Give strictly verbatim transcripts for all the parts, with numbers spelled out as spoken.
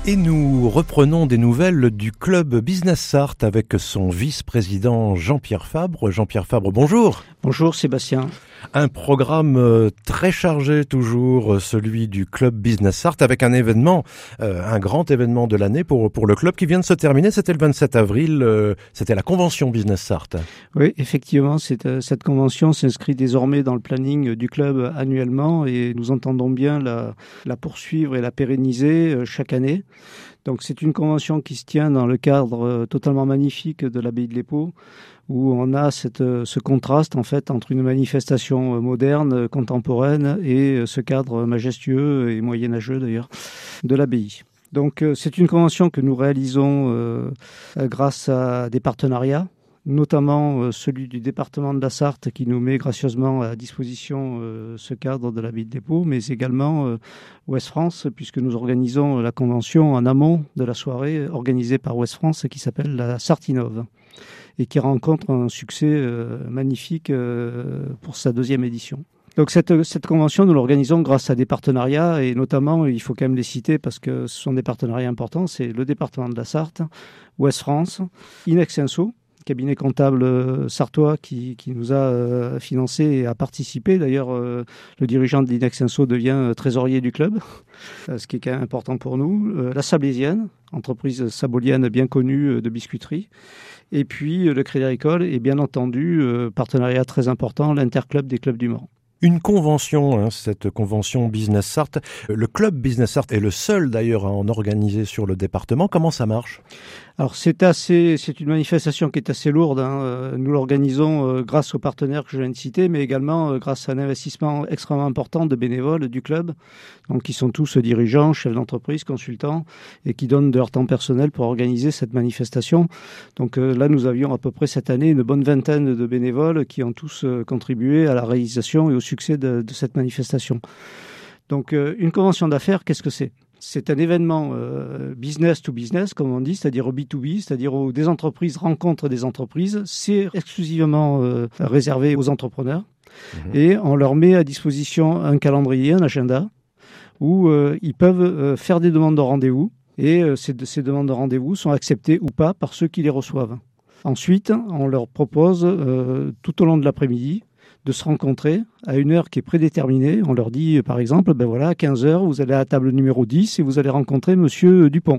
Et nous reprenons des nouvelles du club Business Sarthe avec son vice-président Jean-Pierre Fabre. Jean-Pierre Fabre, bonjour. Bonjour Sébastien. Un programme très chargé toujours, celui du club Business Sarthe, avec un événement, euh, un grand événement de l'année pour pour le club qui vient de se terminer. C'était le vingt-sept avril, euh, c'était la convention Business Sarthe. Oui, effectivement, cette, cette convention s'inscrit désormais dans le planning du club annuellement et nous entendons bien la, la poursuivre et la pérenniser chaque année. Donc c'est une convention qui se tient dans le cadre totalement magnifique de l'abbaye de l'Épau, où on a cette, ce contraste en fait entre une manifestation moderne, contemporaine, et ce cadre majestueux et moyenâgeux d'ailleurs de l'abbaye. Donc c'est une convention que nous réalisons euh, grâce à des partenariats, notamment euh, celui du département de la Sarthe qui nous met gracieusement à disposition euh, ce cadre de l'abbaye de l'Épau, mais également euh, Ouest France, puisque nous organisons la convention en amont de la soirée organisée par Ouest France qui s'appelle la Sartinove et qui rencontre un succès euh, magnifique euh, pour sa deuxième édition. Donc cette, cette convention, nous l'organisons grâce à des partenariats et notamment, il faut quand même les citer parce que ce sont des partenariats importants, c'est le département de la Sarthe, Ouest France, Inextenso, cabinet comptable sartois qui, qui nous a euh, financé et a participé. D'ailleurs, euh, le dirigeant de l'Inextenso devient trésorier du club, euh, ce qui est quand même important pour nous. Euh, la Sablésienne, entreprise sabolienne bien connue de biscuiterie. Et puis euh, le Crédit Agricole et bien entendu, euh, partenariat très important, l'Interclub des clubs du Mans. Une convention, hein, cette convention Business Sarthe. Le club Business Sarthe est le seul d'ailleurs à en organiser sur le département. Comment ça marche ? Alors c'est assez, c'est une manifestation qui est assez lourde. Hein. Nous l'organisons euh, grâce aux partenaires que je viens de citer, mais également euh, grâce à un investissement extrêmement important de bénévoles du club, donc qui sont tous dirigeants, chefs d'entreprise, consultants, et qui donnent de leur temps personnel pour organiser cette manifestation. Donc euh, là, nous avions à peu près cette année une bonne vingtaine de bénévoles qui ont tous euh, contribué à la réalisation et au succès de, de cette manifestation. Donc euh, une convention d'affaires, qu'est-ce que c'est ? C'est un événement euh, business to business, comme on dit, c'est-à-dire au B to B, c'est-à-dire où des entreprises rencontrent des entreprises. C'est exclusivement euh, réservé aux entrepreneurs. Mmh. Et on leur met à disposition un calendrier, un agenda, où euh, ils peuvent euh, faire des demandes de rendez-vous. Et euh, ces, ces demandes de rendez-vous sont acceptées ou pas par ceux qui les reçoivent. Ensuite, on leur propose euh, tout au long de l'après-midi de se rencontrer à une heure qui est prédéterminée. On leur dit, par exemple, ben voilà, à quinze heures, vous allez à la table numéro dix et vous allez rencontrer Monsieur Dupont.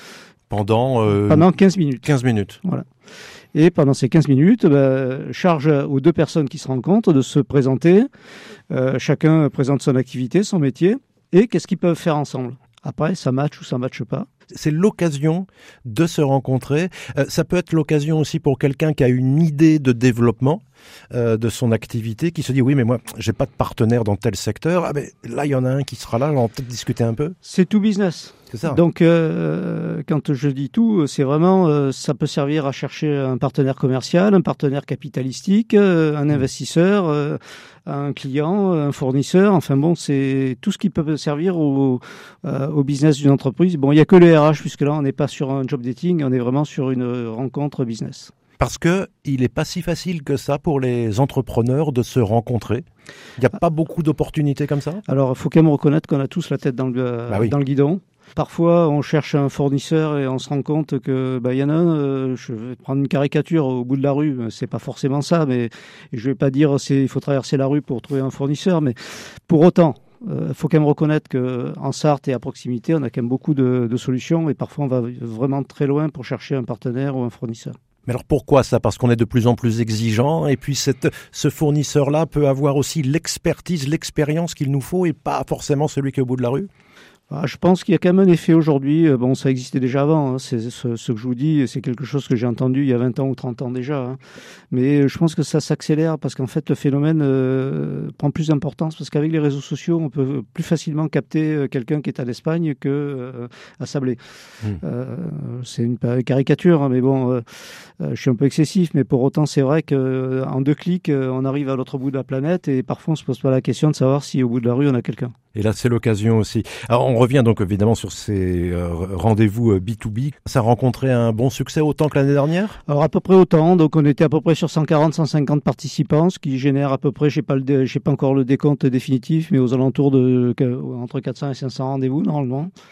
Pendant euh, Pendant quinze minutes. quinze minutes. Voilà. Et pendant ces quinze minutes, ben, charge aux deux personnes qui se rencontrent de se présenter. Euh, chacun présente son activité, son métier, et qu'est-ce qu'ils peuvent faire ensemble. Après, ça matche ou ça matche pas. C'est l'occasion de se rencontrer. Euh, ça peut être l'occasion aussi pour quelqu'un qui a une idée de développement euh, de son activité, qui se dit oui, mais moi, j'ai pas de partenaire dans tel secteur. Ah ben là, il y en a un qui sera là. On va peut-être discuter un peu. C'est tout business. C'est ça. Donc, euh, quand je dis tout, c'est vraiment, euh, ça peut servir à chercher un partenaire commercial, un partenaire capitalistique, euh, un investisseur, euh, un client, un fournisseur. Enfin bon, c'est tout ce qui peut servir au, euh, au business d'une entreprise. Bon, il y a que le R H, puisque là, on n'est pas sur un job dating, on est vraiment sur une rencontre business. Parce que il n'est pas si facile que ça pour les entrepreneurs de se rencontrer. Il n'y a pas beaucoup d'opportunités comme ça. Alors, il faut quand même reconnaître qu'on a tous la tête dans le, bah oui. dans le guidon. Parfois, on cherche un fournisseur et on se rend compte que bah, y en a un, euh, je vais prendre une caricature au bout de la rue, c'est pas forcément ça, mais je vais pas dire c'est il faut traverser la rue pour trouver un fournisseur, mais pour autant, il euh, faut quand même reconnaître qu'en Sarthe et à proximité, on a quand même beaucoup de, de solutions et parfois on va vraiment très loin pour chercher un partenaire ou un fournisseur. Mais alors pourquoi ça ? Parce qu'on est de plus en plus exigeant et puis cette, ce fournisseur-là peut avoir aussi l'expertise, l'expérience qu'il nous faut et pas forcément celui qui est au bout de la rue ? Ah, je pense qu'il y a quand même un effet aujourd'hui. Bon, ça existait déjà avant. Hein. C'est, ce, ce que je vous dis, c'est quelque chose que j'ai entendu il y a vingt ans ou trente ans déjà. Hein. Mais je pense que ça s'accélère parce qu'en fait, le phénomène euh, prend plus d'importance parce qu'avec les réseaux sociaux, on peut plus facilement capter quelqu'un qui est à l'Espagne que euh, à Sablé. Mmh. Euh, c'est une caricature, hein, mais bon, euh, je suis un peu excessif. Mais pour autant, c'est vrai qu'en deux clics, on arrive à l'autre bout de la planète et parfois, on se pose pas la question de savoir si au bout de la rue, on a quelqu'un. Et là, c'est l'occasion aussi. Alors, on revient donc évidemment sur ces euh, rendez-vous B to B. Ça a rencontré un bon succès autant que l'année dernière ? Alors, à peu près autant. Donc, on était à peu près sur cent quarante à cent cinquante participants, ce qui génère à peu près, je n'ai pas, le, j'ai pas encore le décompte définitif, mais aux alentours de entre quatre cents et cinq cents rendez-vous, normalement.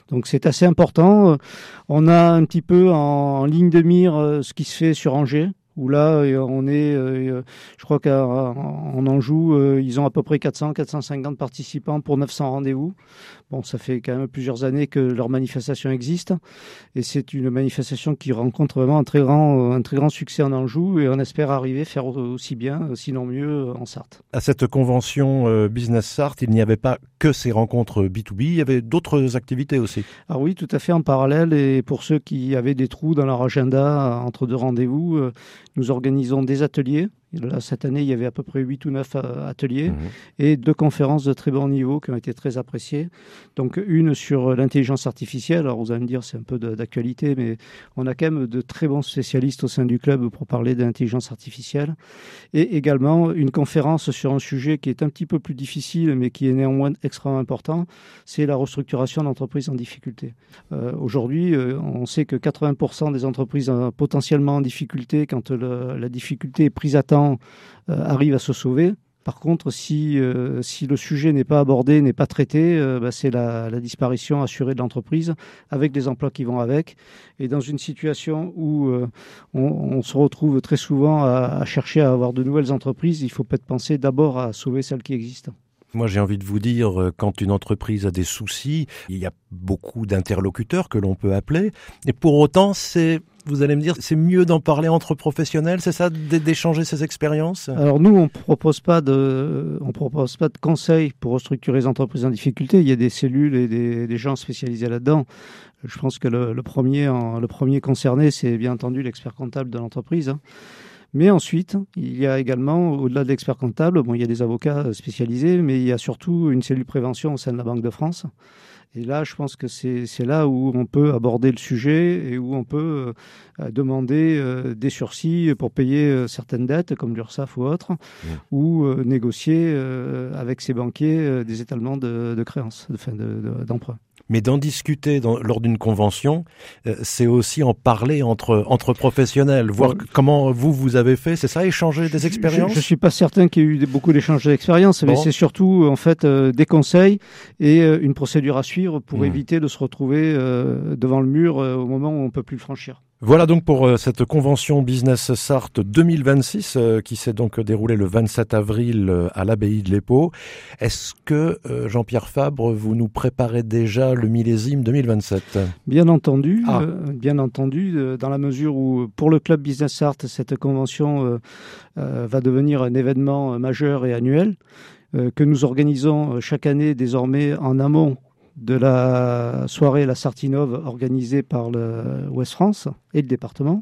Donc c'est assez important. On a un petit peu en ligne de mire ce qui se fait sur Angers, où là, on est, je crois qu'en Anjou, ils ont à peu près quatre cents à quatre cent cinquante participants pour neuf cents rendez-vous. Bon, ça fait quand même plusieurs années que leur manifestation existe. Et c'est une manifestation qui rencontre vraiment un très grand, un très grand succès en Anjou. Et on espère arriver à faire aussi bien, sinon mieux, en Sarthe. À cette convention Business Sarthe, il n'y avait pas que ces rencontres B deux B, il y avait d'autres activités aussi. Ah oui, tout à fait, en parallèle. Et pour ceux qui avaient des trous dans leur agenda entre deux rendez-vous, nous organisons des ateliers. Là, cette année, il y avait à peu près huit ou neuf ateliers mmh. et deux conférences de très bon niveau qui ont été très appréciées. Donc, une sur l'intelligence artificielle. Alors, vous allez me dire, c'est un peu d'actualité, mais on a quand même de très bons spécialistes au sein du club pour parler de l'intelligence artificielle. Et également, une conférence sur un sujet qui est un petit peu plus difficile, mais qui est néanmoins extrêmement important, c'est la restructuration d'entreprises en difficulté. Euh, aujourd'hui, euh, on sait que quatre-vingts pour cent des entreprises euh, potentiellement en difficulté, quand le, la difficulté est prise à temps, Euh, arrive à se sauver. Par contre, si, euh, si le sujet n'est pas abordé, n'est pas traité, euh, bah, c'est la, la disparition assurée de l'entreprise avec des emplois qui vont avec. Et dans une situation où euh, on, on se retrouve très souvent à, à chercher à avoir de nouvelles entreprises, il faut peut-être penser d'abord à sauver celles qui existent. Moi, j'ai envie de vous dire, quand une entreprise a des soucis, il y a beaucoup d'interlocuteurs que l'on peut appeler. Et pour autant, c'est, vous allez me dire, c'est mieux d'en parler entre professionnels, c'est ça, d'échanger ces expériences? Alors nous, on propose pas de, on propose pas de conseils pour restructurer les entreprises en difficulté. Il y a des cellules et des, des gens spécialisés là-dedans. Je pense que le, le premier, le premier concerné, c'est bien entendu l'expert comptable de l'entreprise. Mais ensuite, il y a également, au-delà de l'expert comptable, bon, il y a des avocats spécialisés, mais il y a surtout une cellule prévention au sein de la Banque de France. Et là, je pense que c'est, c'est là où on peut aborder le sujet et où on peut euh, demander euh, des sursis pour payer euh, certaines dettes, comme l'URSSAF ou autres, mmh. ou euh, négocier euh, avec ses banquiers euh, des étalements de, de créances, de, de, de, d'emprunt. Mais d'en discuter dans, lors d'une convention, euh, c'est aussi en parler entre entre professionnels, voir ouais. comment vous vous avez fait, c'est ça, échanger des expériences. Je, je suis pas certain qu'il y ait eu beaucoup d'échanges d'expériences, bon. mais c'est surtout en fait euh, des conseils et euh, une procédure à suivre pour mmh. éviter de se retrouver euh, devant le mur euh, au moment où on peut plus le franchir. Voilà donc pour euh, cette convention Business Sarthe deux mille vingt-six euh, qui s'est donc déroulée le vingt-sept avril euh, à l'abbaye de l'Épau. Est-ce que, euh, Jean-Pierre Fabre, vous nous préparez déjà le millésime deux mille vingt-sept? Bien entendu, ah. euh, bien entendu, euh, dans la mesure où pour le club Business Sarthe, cette convention euh, euh, va devenir un événement majeur et annuel euh, que nous organisons chaque année désormais en amont de la soirée La Sartinov organisée par le Ouest France et le département.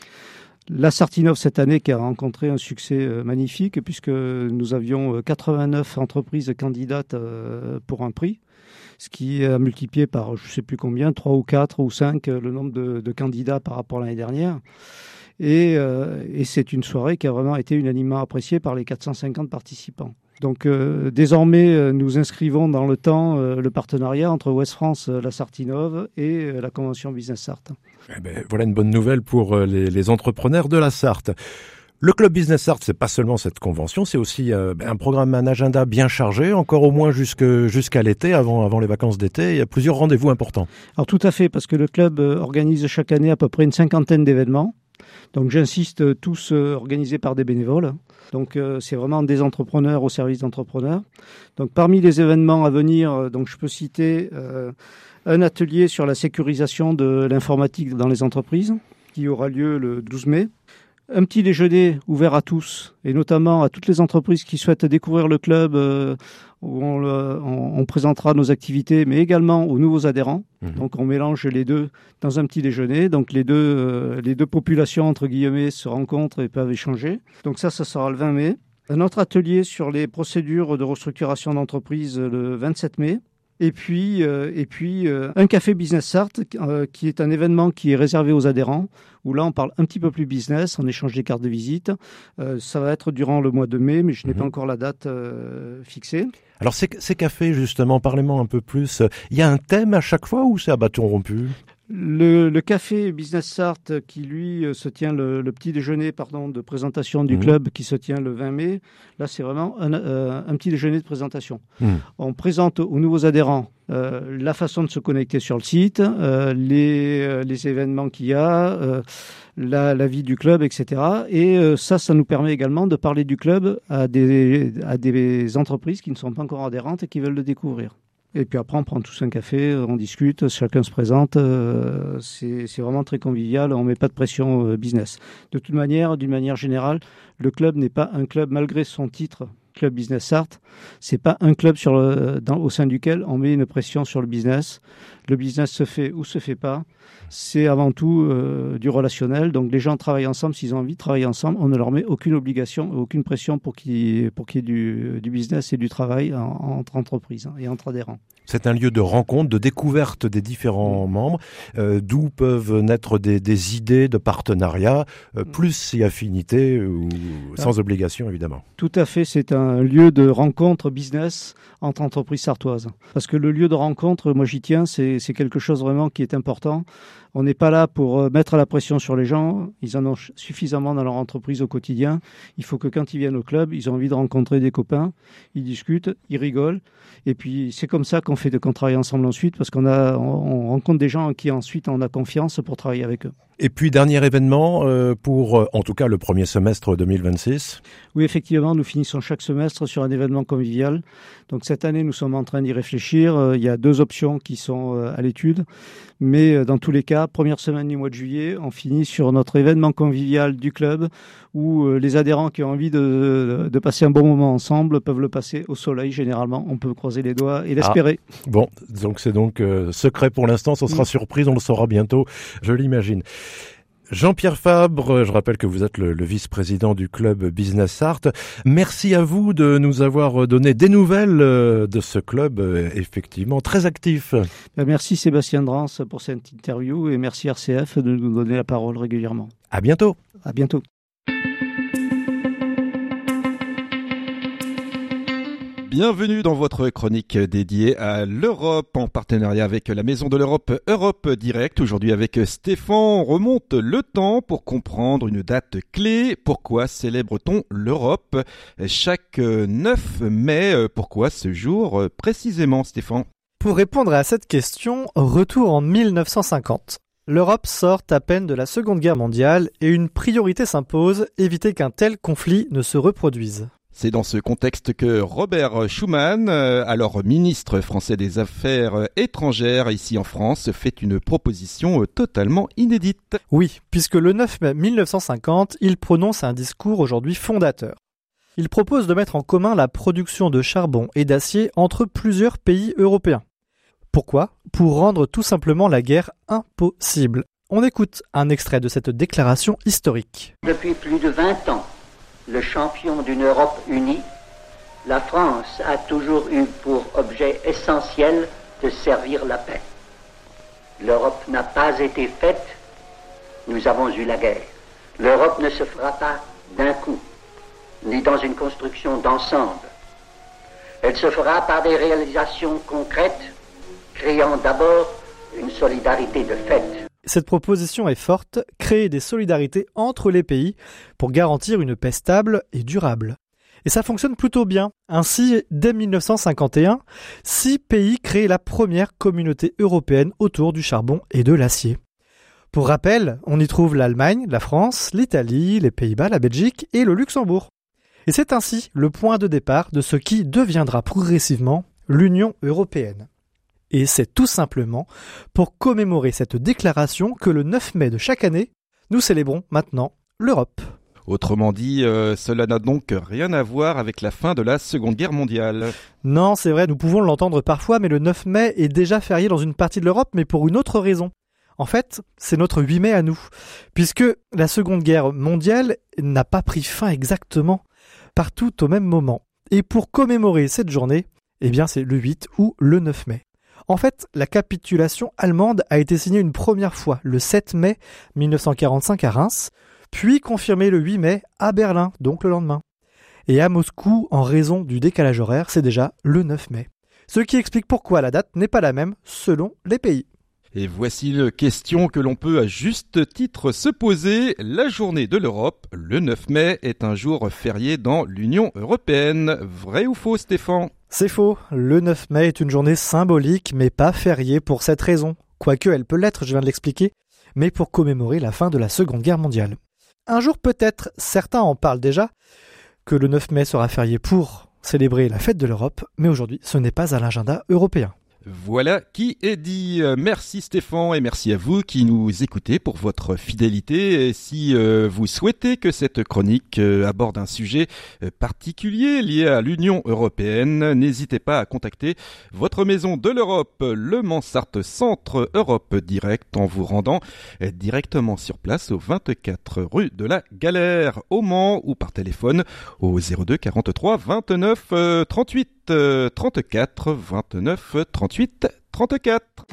La Sartinov cette année qui a rencontré un succès magnifique puisque nous avions quatre-vingt-neuf entreprises candidates pour un prix, ce qui a multiplié par je ne sais plus combien, trois ou quatre ou cinq le nombre de, de candidats par rapport à l'année dernière. Et, euh, et c'est une soirée qui a vraiment été unanimement appréciée par les quatre cent cinquante participants. Donc euh, désormais, euh, nous inscrivons dans le temps euh, le partenariat entre Ouest France, euh, la Sartinov et euh, la Convention Business Sarthe. Eh ben, voilà une bonne nouvelle pour euh, les, les entrepreneurs de la Sarthe. Le Club Business Sarthe, c'est pas seulement cette convention, c'est aussi euh, un programme, un agenda bien chargé, encore au moins jusque, jusqu'à l'été, avant, avant les vacances d'été. Il y a plusieurs rendez-vous importants. Alors tout à fait, parce que le club euh, organise chaque année à peu près une cinquantaine d'événements. Donc j'insiste, tous euh, organisés par des bénévoles. Donc euh, c'est vraiment des entrepreneurs au service d'entrepreneurs. Donc parmi les événements à venir, euh, donc je peux citer euh, un atelier sur la sécurisation de l'informatique dans les entreprises qui aura lieu le douze mai. Un petit déjeuner ouvert à tous, et notamment à toutes les entreprises qui souhaitent découvrir le club, euh, où on, le, on, on présentera nos activités, mais également aux nouveaux adhérents. Mmh. Donc on mélange les deux dans un petit déjeuner. Donc les deux, euh, les deux populations, entre guillemets, se rencontrent et peuvent échanger. Donc ça, ça sera le vingt mai. Un autre atelier sur les procédures de restructuration d'entreprise le vingt-sept mai. Et puis, euh, et puis euh, un café Business Sarthe, euh, qui est un événement qui est réservé aux adhérents, où là on parle un petit peu plus business, on échange des cartes de visite. Euh, ça va être durant le mois de mai, mais je n'ai mmh. pas encore la date euh, fixée. Alors ces, ces cafés, justement, parlez-moi un peu plus. Il y a un thème à chaque fois ou c'est à bâton rompu ? Le, le café Business Start qui, lui, se tient le, le petit déjeuner pardon, de présentation du mmh. club qui se tient le vingt mai, là, c'est vraiment un, euh, un petit déjeuner de présentation. Mmh. On présente aux nouveaux adhérents euh, la façon de se connecter sur le site, euh, les, euh, les événements qu'il y a, euh, la, la vie du club, et cetera. Et euh, ça, ça nous permet également de parler du club à des, à des entreprises qui ne sont pas encore adhérentes et qui veulent le découvrir. Et puis après, on prend tous un café, on discute, chacun se présente. Euh, c'est, c'est vraiment très convivial, on ne met pas de pression euh, business. De toute manière, d'une manière générale, le club n'est pas un club, malgré son titre, Club Business Start, c'est pas un club sur le, dans, au sein duquel on met une pression sur le business. Le business se fait ou se fait pas. C'est avant tout euh, du relationnel. Donc les gens travaillent ensemble s'ils ont envie de travailler ensemble. On ne leur met aucune obligation, aucune pression pour qu'il, pour qu'il y ait du, du business et du travail en, entre entreprises et entre adhérents. C'est un lieu de rencontre, de découverte des différents mmh. membres, euh, d'où peuvent naître des, des idées de partenariat, euh, plus si affinité ou ah. sans obligation évidemment. Tout à fait, c'est un lieu de rencontre business entre entreprises sartoises. Parce que le lieu de rencontre, moi j'y tiens, c'est, c'est quelque chose vraiment qui est important. On n'est pas là pour mettre la pression sur les gens. Ils en ont suffisamment dans leur entreprise au quotidien. Il faut que quand ils viennent au club, ils ont envie de rencontrer des copains. Ils discutent, ils rigolent. Et puis, c'est comme ça qu'on fait, qu'on travaille ensemble ensuite, parce qu'on a, on rencontre des gens en qui ensuite on a confiance pour travailler avec eux. Et puis, dernier événement euh, pour, euh, en tout cas, le premier semestre deux mille vingt-six. Oui, effectivement, nous finissons chaque semestre sur un événement convivial. Donc, cette année, nous sommes en train d'y réfléchir. Euh, il y a deux options qui sont euh, à l'étude. Mais euh, dans tous les cas, première semaine du mois de juillet, on finit sur notre événement convivial du club où euh, les adhérents qui ont envie de, de passer un bon moment ensemble peuvent le passer au soleil, généralement. On peut croiser les doigts et l'espérer. Ah, bon, donc c'est donc euh, secret pour l'instant. Ce sera mmh. surprise, on le saura bientôt, je l'imagine. Jean-Pierre Fabre, je rappelle que vous êtes le, le vice-président du club Business Start. Merci à vous de nous avoir donné des nouvelles de ce club, effectivement, très actif. Merci Sébastien Drance pour cette interview et merci R C F de nous donner la parole régulièrement. À bientôt. À bientôt. Bienvenue dans votre chronique dédiée à l'Europe en partenariat avec la Maison de l'Europe Europe Direct. Aujourd'hui avec Stéphane, on remonte le temps pour comprendre une date clé. Pourquoi célèbre-t-on l'Europe chaque neuf mai? Pourquoi ce jour précisément, Stéphane? Pour répondre à cette question, retour en mille neuf cent cinquante. L'Europe sort à peine de la Seconde Guerre mondiale et une priorité s'impose, éviter qu'un tel conflit ne se reproduise. C'est dans ce contexte que Robert Schuman, alors ministre français des Affaires étrangères ici en France, fait une proposition totalement inédite. Oui, puisque le neuf mai mille neuf cent cinquante, il prononce un discours aujourd'hui fondateur. Il propose de mettre en commun la production de charbon et d'acier entre plusieurs pays européens. Pourquoi ? Pour rendre tout simplement la guerre impossible. On écoute un extrait de cette déclaration historique. Depuis plus de vingt ans, le champion d'une Europe unie, la France a toujours eu pour objet essentiel de servir la paix. L'Europe n'a pas été faite, nous avons eu la guerre. L'Europe ne se fera pas d'un coup, ni dans une construction d'ensemble. Elle se fera par des réalisations concrètes, créant d'abord une solidarité de fait. Cette proposition est forte, créer des solidarités entre les pays pour garantir une paix stable et durable. Et ça fonctionne plutôt bien. Ainsi, dès mille neuf cent cinquante et un, six pays créent la première communauté européenne autour du charbon et de l'acier. Pour rappel, on y trouve l'Allemagne, la France, l'Italie, les Pays-Bas, la Belgique et le Luxembourg. Et c'est ainsi le point de départ de ce qui deviendra progressivement l'Union européenne. Et c'est tout simplement pour commémorer cette déclaration que le neuf mai de chaque année, nous célébrons maintenant l'Europe. Autrement dit, euh, cela n'a donc rien à voir avec la fin de la Seconde Guerre mondiale. Non, c'est vrai, nous pouvons l'entendre parfois, mais le neuf mai est déjà férié dans une partie de l'Europe, mais pour une autre raison. En fait, c'est notre huit mai à nous, puisque la Seconde Guerre mondiale n'a pas pris fin exactement partout au même moment. Et pour commémorer cette journée, eh bien c'est le huit ou le neuf mai. En fait, la capitulation allemande a été signée une première fois le sept mai mille neuf cent quarante-cinq à Reims, puis confirmée le huit mai à Berlin, donc le lendemain. Et à Moscou, en raison du décalage horaire, c'est déjà le neuf mai. Ce qui explique pourquoi la date n'est pas la même selon les pays. Et voici une question que l'on peut à juste titre se poser. La journée de l'Europe, le neuf mai, est un jour férié dans l'Union européenne. Vrai ou faux, Stéphane ? C'est faux. Le neuf mai est une journée symbolique, mais pas fériée pour cette raison. Quoique elle peut l'être, je viens de l'expliquer, mais pour commémorer la fin de la Seconde Guerre mondiale. Un jour peut-être, certains en parlent déjà, que le neuf mai sera férié pour célébrer la fête de l'Europe, mais aujourd'hui, ce n'est pas à l'agenda européen. Voilà qui est dit. Merci Stéphane et merci à vous qui nous écoutez pour votre fidélité. Et si euh, vous souhaitez que cette chronique euh, aborde un sujet particulier lié à l'Union européenne, n'hésitez pas à contacter votre maison de l'Europe, le Mansart Centre Europe Direct, en vous rendant directement sur place au vingt-quatre rue de la Galère au Mans ou par téléphone au zéro deux quarante-trois vingt-neuf trente-huit trente-quatre vingt-neuf trente-huit trente-quatre.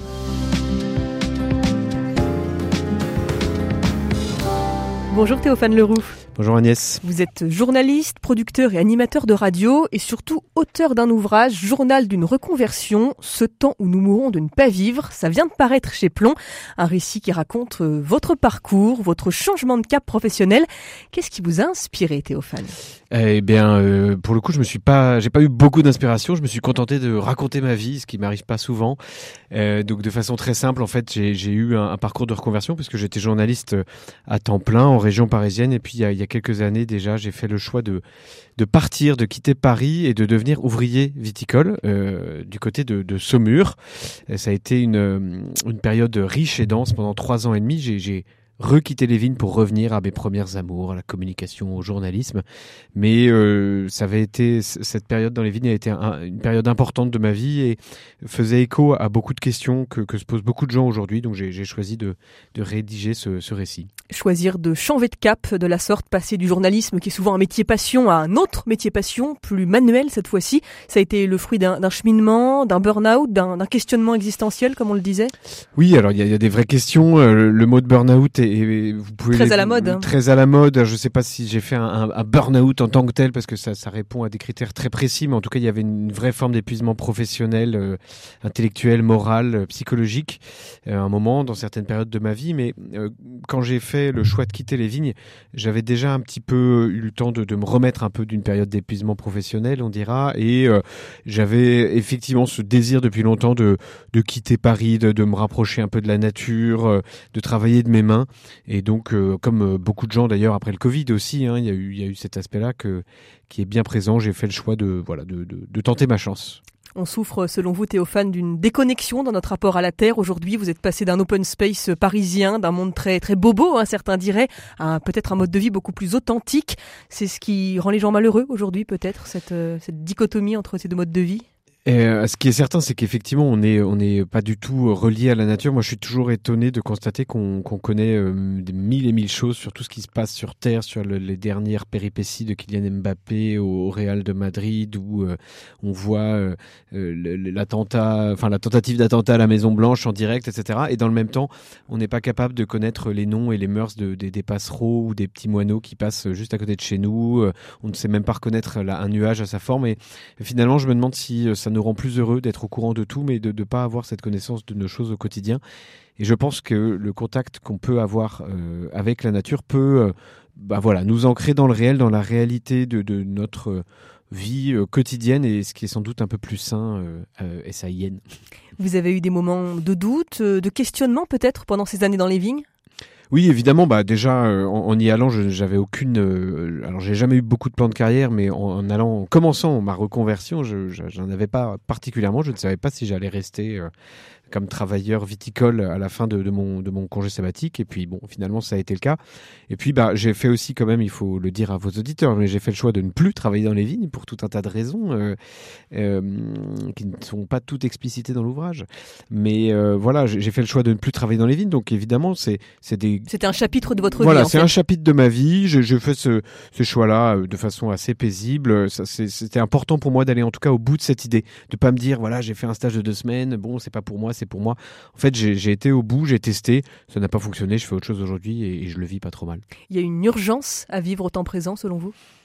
Bonjour Théophane Leroux. Bonjour Agnès. Vous êtes journaliste, producteur et animateur de radio et surtout auteur d'un ouvrage, Journal d'une reconversion, ce temps où nous mourrons de ne pas vivre. Ça vient de paraître chez Plomb, un récit qui raconte votre parcours, votre changement de cap professionnel. Qu'est-ce qui vous a inspiré, Théophane ? Eh bien, euh, pour le coup, je me suis pas, j'ai pas eu beaucoup d'inspiration. Je me suis contenté de raconter ma vie, ce qui m'arrive pas souvent. Euh, donc, de façon très simple, en fait, j'ai, j'ai eu un, un parcours de reconversion puisque j'étais journaliste à temps plein en région parisienne. Et puis, il y a, il y a quelques années déjà, j'ai fait le choix de de partir, de quitter Paris et de devenir ouvrier viticole euh, du côté de, de Saumur. Et ça a été une une période riche et dense pendant trois ans et demi. J'ai, j'ai requitter les vignes pour revenir à mes premières amours, à la communication, au journalisme. Mais euh, ça avait été, cette période dans les vignes a été un, une période importante de ma vie et faisait écho à beaucoup de questions que, que se posent beaucoup de gens aujourd'hui. Donc j'ai, j'ai choisi de, de rédiger ce, ce récit. Choisir de changer de cap de la sorte, passer du journalisme qui est souvent un métier passion à un autre métier passion, plus manuel cette fois-ci, ça a été le fruit d'un, d'un cheminement, d'un burn-out, d'un, d'un questionnement existentiel comme on le disait ? Oui, alors il y, y a des vraies questions. Euh, le mot de burn-out est Et vous pouvez très les, à la mode. Hein. Très à la mode. Je ne sais pas si j'ai fait un, un, un burn-out en tant que tel parce que ça, ça répond à des critères très précis, mais en tout cas, il y avait une vraie forme d'épuisement professionnel, euh, intellectuel, moral, euh, psychologique, euh, à un moment dans certaines périodes de ma vie. Mais euh, quand j'ai fait le choix de quitter les vignes, j'avais déjà un petit peu eu le temps de, de me remettre un peu d'une période d'épuisement professionnel, on dira, et euh, j'avais effectivement ce désir depuis longtemps de, de quitter Paris, de, de me rapprocher un peu de la nature, euh, de travailler de mes mains. Et donc, euh, comme euh, beaucoup de gens d'ailleurs après le Covid aussi, hein, il y a eu, il y a eu cet aspect-là que, qui est bien présent. J'ai fait le choix de, voilà, de, de, de tenter ma chance. On souffre, selon vous, Théophane, d'une déconnexion dans notre rapport à la Terre. Aujourd'hui, vous êtes passé d'un open space parisien, d'un monde très très bobo, hein, certains diraient, à peut-être un mode de vie beaucoup plus authentique. C'est ce qui rend les gens malheureux aujourd'hui, peut-être, cette, euh, cette dichotomie entre ces deux modes de vie ? Et euh, ce qui est certain, c'est qu'effectivement, on est on n'est pas du tout relié à la nature. Moi, je suis toujours étonné de constater qu'on, qu'on connaît euh, des mille et mille choses sur tout ce qui se passe sur Terre, sur le, les dernières péripéties de Kylian Mbappé au, au Real de Madrid, où euh, on voit euh, euh, l'attentat, enfin la tentative d'attentat à la Maison Blanche en direct, et cetera. Et dans le même temps, on n'est pas capable de connaître les noms et les mœurs de, de, des passereaux ou des petits moineaux qui passent juste à côté de chez nous. On ne sait même pas reconnaître la, un nuage à sa forme. Et, et finalement, je me demande si ça nous rend plus heureux d'être au courant de tout, mais de ne pas avoir cette connaissance de nos choses au quotidien. Et je pense que le contact qu'on peut avoir euh, avec la nature peut euh, bah voilà, nous ancrer dans le réel, dans la réalité de, de notre euh, vie euh, quotidienne, et ce qui est sans doute un peu plus sain euh, euh, S A I N. Vous avez eu des moments de doute, de questionnement peut-être pendant ces années dans les vignes ? Oui, évidemment. Bah déjà, euh, en, en y allant, je, j'avais aucune. Euh, alors, j'ai jamais eu beaucoup de plans de carrière, mais en, en allant, en commençant ma reconversion, je, je, j'en avais pas particulièrement. Je ne savais pas si j'allais rester euh, comme travailleur viticole à la fin de, de mon de mon congé sabbatique. Et puis bon, finalement, ça a été le cas. Et puis, bah, j'ai fait aussi quand même, il faut le dire à vos auditeurs, mais j'ai fait le choix de ne plus travailler dans les vignes pour tout un tas de raisons euh, euh, qui ne sont pas toutes explicitées dans l'ouvrage. Mais euh, voilà, j'ai, j'ai fait le choix de ne plus travailler dans les vignes. Donc évidemment, c'est c'est des C'était un chapitre de votre voilà, vie. Voilà, c'est fait. un chapitre de ma vie. Je, je fais ce, ce choix-là de façon assez paisible. Ça, c'est, c'était important pour moi d'aller en tout cas au bout de cette idée, de pas me dire voilà, j'ai fait un stage de deux semaines. Bon, c'est pas pour moi, c'est pour moi. En fait, j'ai, j'ai été au bout, j'ai testé. Ça n'a pas fonctionné. Je fais autre chose aujourd'hui et, et je le vis pas trop mal. Il y a une urgence à vivre au temps présent, selon vous ?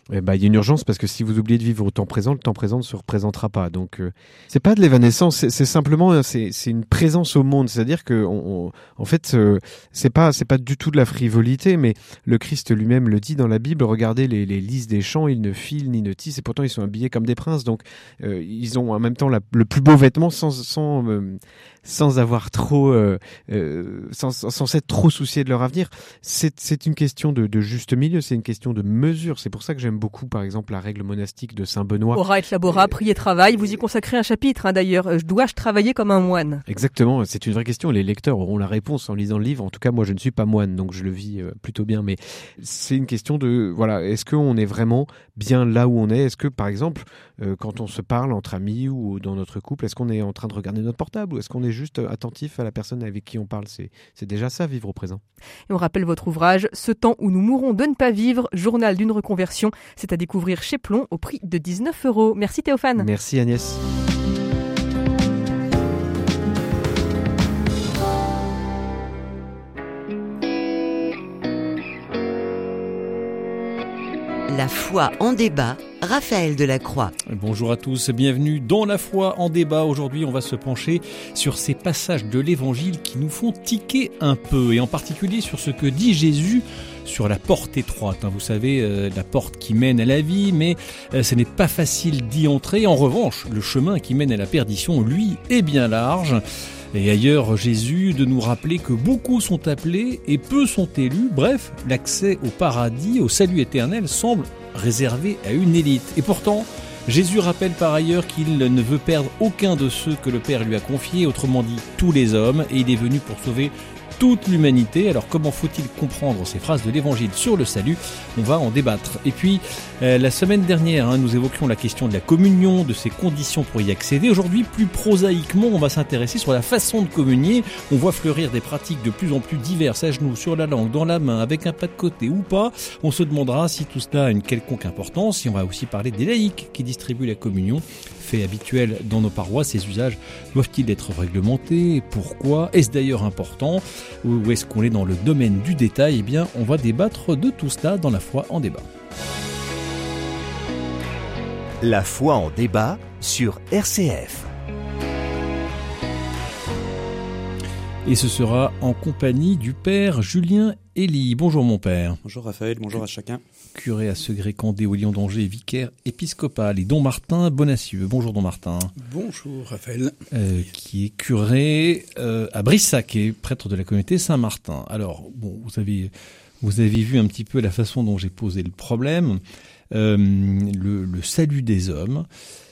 Eh ben, il y a une urgence parce que si vous oubliez de vivre au temps présent, le temps présent ne se représentera pas. Donc, euh, c'est pas de l'évanescence, c'est, c'est simplement c'est, c'est une présence au monde. C'est-à-dire que, on, on, en fait, euh, c'est pas c'est pas du tout de la frivolité, mais le Christ lui-même le dit dans la Bible. Regardez les, les lys des champs, ils ne filent ni ne tissent, et pourtant ils sont habillés comme des princes. Donc, euh, ils ont en même temps la, le plus beau vêtement sans sans euh, sans avoir trop, euh, euh, sans, sans s'être trop soucié de leur avenir. C'est, c'est une question de, de juste milieu, c'est une question de mesure. C'est pour ça que j'aime beaucoup, par exemple, la règle monastique de Saint Benoît. Ora et labora, prier, travail. Vous y consacrez un chapitre, hein, d'ailleurs. Dois-je travailler comme un moine ? Exactement, c'est une vraie question. Les lecteurs auront la réponse en lisant le livre. En tout cas, moi, je ne suis pas moine, donc je le vis euh, plutôt bien. Mais c'est une question de, voilà, est-ce qu'on est vraiment bien là où on est ? Est-ce que, par exemple, euh, quand on se parle entre amis ou dans notre couple, est-ce qu'on est en train de regarder notre portable ou est-ce qu'on est juste attentif à la personne avec qui on parle ? C'est, c'est déjà ça, vivre au présent. Et on rappelle votre ouvrage, Ce temps où nous mourrons de ne pas vivre, journal d'une reconversion. C'est à découvrir chez Plon au prix de dix-neuf euros. Merci Théophane. Merci Agnès. La foi en débat, Raphaël Delacroix. Bonjour à tous, bienvenue dans La foi en débat. Aujourd'hui, on va se pencher sur ces passages de l'Évangile qui nous font tiquer un peu, et en particulier sur ce que dit Jésus sur la porte étroite. Vous savez, euh, la porte qui mène à la vie, mais euh, ce n'est pas facile d'y entrer. En revanche, le chemin qui mène à la perdition, lui, est bien large. Et ailleurs, Jésus de nous rappeler que beaucoup sont appelés et peu sont élus. Bref, l'accès au paradis, au salut éternel, semble réservé à une élite. Et pourtant, Jésus rappelle par ailleurs qu'il ne veut perdre aucun de ceux que le Père lui a confiés, autrement dit tous les hommes, et il est venu pour sauver toute l'humanité. Alors comment faut-il comprendre ces phrases de l'Évangile sur le salut ? On va en débattre. Et puis, euh, la semaine dernière, hein, nous évoquions la question de la communion, de ses conditions pour y accéder. Aujourd'hui, plus prosaïquement, on va s'intéresser sur la façon de communier. On voit fleurir des pratiques de plus en plus diverses, à genoux, sur la langue, dans la main, avec un pas de côté ou pas. On se demandera si tout cela a une quelconque importance. Et on va aussi parler des laïcs qui distribuent la communion. Fait habituel dans nos paroisses, ces usages doivent-ils être réglementés ? Pourquoi ? Est-ce d'ailleurs important ? Ou est-ce qu'on est dans le domaine du détail ? Eh bien, on va débattre de tout cela dans La foi en débat. La foi en débat sur R C F. Et ce sera en compagnie du père Julien Elie. Bonjour mon père. Bonjour Raphaël, bonjour à chacun. Curé à Segré-Candé au Lion d'Angers, vicaire épiscopal. Et don Martin Bonacieux. Bonjour don Martin. Bonjour Raphaël. Euh, qui est curé euh, à Brissac et prêtre de la communauté Saint-Martin. Alors, bon, vous avez, vous avez vu un petit peu la façon dont j'ai posé le problème. Euh, le, le salut des hommes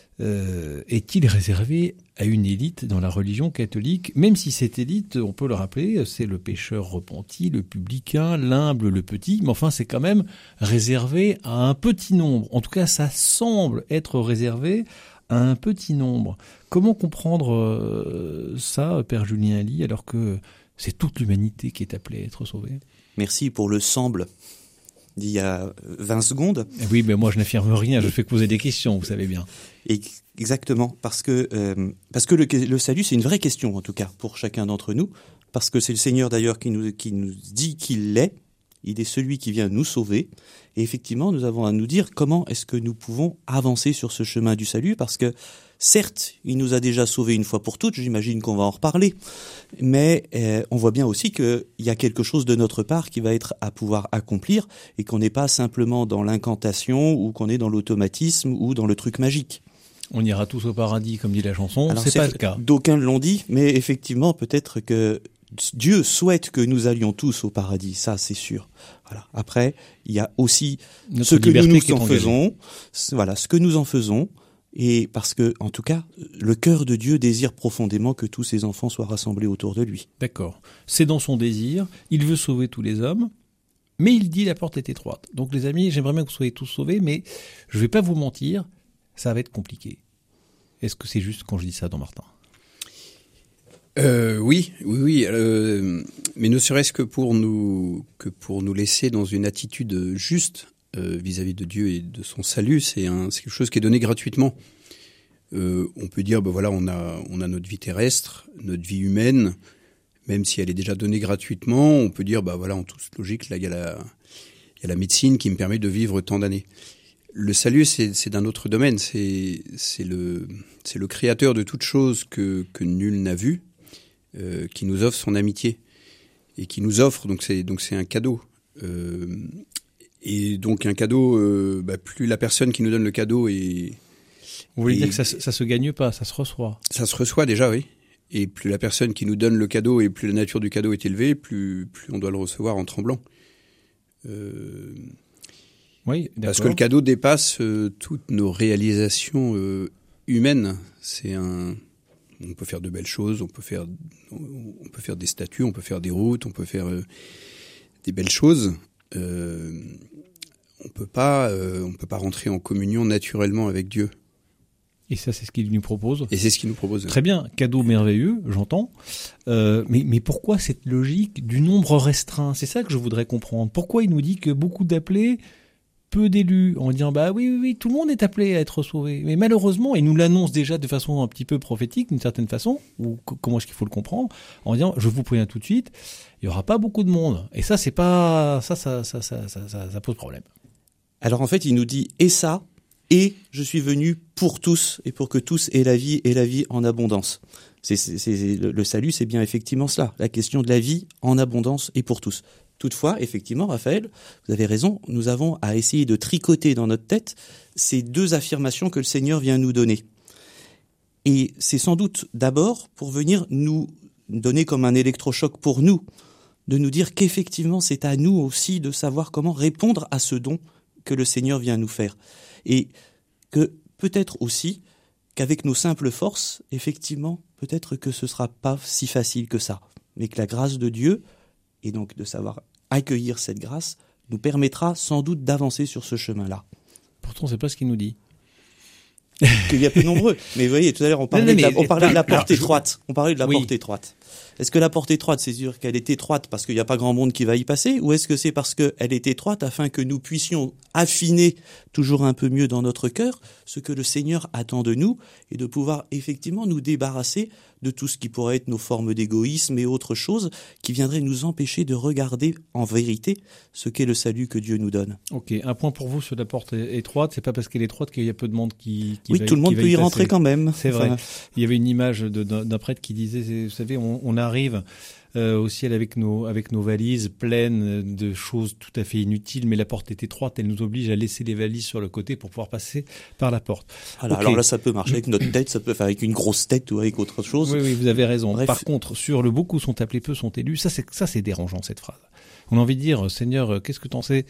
euh, est-il réservé à une élite dans la religion catholique, même si cette élite, on peut le rappeler, c'est le pécheur repenti, le publicain, l'humble, le petit, mais enfin c'est quand même réservé à un petit nombre. En tout cas, ça semble être réservé à un petit nombre. Comment comprendre euh, ça, Père Julien Elie, alors que c'est toute l'humanité qui est appelée à être sauvée ? Merci pour le semble d'il y a vingt secondes. Oui, mais moi je n'affirme rien, je fais que poser des questions, vous savez bien. Et exactement, parce que, euh, parce que le, le salut, c'est une vraie question, en tout cas, pour chacun d'entre nous, parce que c'est le Seigneur d'ailleurs qui nous, qui nous dit qu'il l'est, il est celui qui vient nous sauver, et effectivement, nous avons à nous dire comment est-ce que nous pouvons avancer sur ce chemin du salut, parce que certes, il nous a déjà sauvés une fois pour toutes, j'imagine qu'on va en reparler, mais euh, on voit bien aussi qu'il y a quelque chose de notre part qui va être à pouvoir accomplir et qu'on n'est pas simplement dans l'incantation ou qu'on est dans l'automatisme ou dans le truc magique. On ira tous au paradis, comme dit la chanson, alors, c'est, c'est pas le cas. D'aucuns l'ont dit, mais effectivement, peut-être que Dieu souhaite que nous allions tous au paradis, ça c'est sûr. Voilà. Après, il y a aussi notre ce que nous, nous en faisons, voilà, ce que nous en faisons. Et parce que, en tout cas, le cœur de Dieu désire profondément que tous ses enfants soient rassemblés autour de lui. D'accord. C'est dans son désir. Il veut sauver tous les hommes, mais il dit la porte est étroite. Donc les amis, j'aimerais bien que vous soyez tous sauvés, mais je ne vais pas vous mentir, ça va être compliqué. Est-ce que c'est juste quand je dis ça, don Martin ? euh, Oui, oui, oui. Euh, mais ne serait-ce que pour nous, que pour nous laisser dans une attitude juste. Euh, vis-à-vis de Dieu et de son salut, c'est, un, c'est quelque chose qui est donné gratuitement. Euh, on peut dire, ben voilà, on a, on a notre vie terrestre, notre vie humaine, même si elle est déjà donnée gratuitement, on peut dire, ben voilà, en toute logique, là, il y a la, il y a la médecine qui me permet de vivre tant d'années. Le salut, c'est, c'est d'un autre domaine. C'est, c'est, le, c'est le créateur de toute chose que, que nul n'a vu, euh, qui nous offre son amitié. Et qui nous offre, donc c'est, donc c'est un cadeau. Euh, et donc un cadeau, euh, bah, plus la personne qui nous donne le cadeau est... Vous voulez et, dire que ça, ça se gagne pas, ça se reçoit? Ça se reçoit déjà, oui. Et plus la personne qui nous donne le cadeau et plus la nature du cadeau est élevée, plus, plus on doit le recevoir en tremblant. Euh... Oui, d'accord. Parce que le cadeau dépasse euh, toutes nos réalisations euh, humaines. C'est un, on peut faire de belles choses, on peut faire, on peut faire des statues, on peut faire des routes, on peut faire euh, des belles choses. Euh, on peut pas, euh, on peut pas rentrer en communion naturellement avec Dieu. Et ça, c'est ce qu'il nous propose. Et c'est ce qu'il nous propose. Très bien, cadeau merveilleux, j'entends. Euh, mais, mais pourquoi cette logique du nombre restreint? C'est ça que je voudrais comprendre. Pourquoi il nous dit que beaucoup d'appelés, peu d'élus, en disant bah oui, oui, oui, tout le monde est appelé à être sauvé. Mais malheureusement, il nous l'annonce déjà de façon un petit peu prophétique, d'une certaine façon, ou c- comment est-ce qu'il faut le comprendre, en disant je vous préviens tout de suite, il y aura pas beaucoup de monde. Et ça, c'est pas ça, ça, ça, ça, ça, ça, ça pose problème. Alors en fait, il nous dit et ça. Et je suis venu pour tous, et pour que tous aient la vie, et la vie en abondance. C'est, c'est, c'est, le, le salut, c'est bien effectivement cela, la question de la vie en abondance et pour tous. Toutefois, effectivement, Raphaël, vous avez raison, nous avons à essayer de tricoter dans notre tête ces deux affirmations que le Seigneur vient nous donner. Et c'est sans doute d'abord pour venir nous donner comme un électrochoc pour nous, de nous dire qu'effectivement, c'est à nous aussi de savoir comment répondre à ce don que le Seigneur vient nous faire. Et que peut-être aussi qu'avec nos simples forces, effectivement, peut-être que ce ne sera pas si facile que ça. Mais que la grâce de Dieu, et donc de savoir accueillir cette grâce, nous permettra sans doute d'avancer sur ce chemin-là. Pourtant, c'est pas ce qu'il nous dit. Qu'il y a peu nombreux. Mais vous voyez, tout à l'heure, on parlait, non, non, de, la, mais, on parlait de la porte alors, étroite. On parlait de la oui. porte étroite. Est-ce que la porte étroite, c'est sûr qu'elle est étroite parce qu'il n'y a pas grand monde qui va y passer, ou est-ce que c'est parce qu'elle est étroite afin que nous puissions affiner toujours un peu mieux dans notre cœur ce que le Seigneur attend de nous et de pouvoir effectivement nous débarrasser de tout ce qui pourrait être nos formes d'égoïsme et autres choses qui viendraient nous empêcher de regarder en vérité ce qu'est le salut que Dieu nous donne. Ok, un point pour vous sur la porte étroite, c'est pas parce qu'elle est étroite qu'il y a peu de monde qui, qui oui, va, tout le monde qui va peut y, y passer. rentrer quand même. C'est enfin, vrai. Il y avait une image de, d'un, d'un prêtre qui disait, vous savez, on, on arrive euh, au ciel avec nos, avec nos valises pleines de choses tout à fait inutiles, mais la porte est étroite, elle nous oblige à laisser les valises sur le côté pour pouvoir passer par la porte. Voilà, okay. Alors là, ça peut marcher avec notre tête, ça peut faire avec une grosse tête ou avec autre chose. Oui, oui, vous avez raison. Bref. Par contre, sur le beaucoup sont appelés, peu sont élus, ça c'est, ça c'est dérangeant cette phrase. On a envie de dire, Seigneur, qu'est-ce que t'en sais?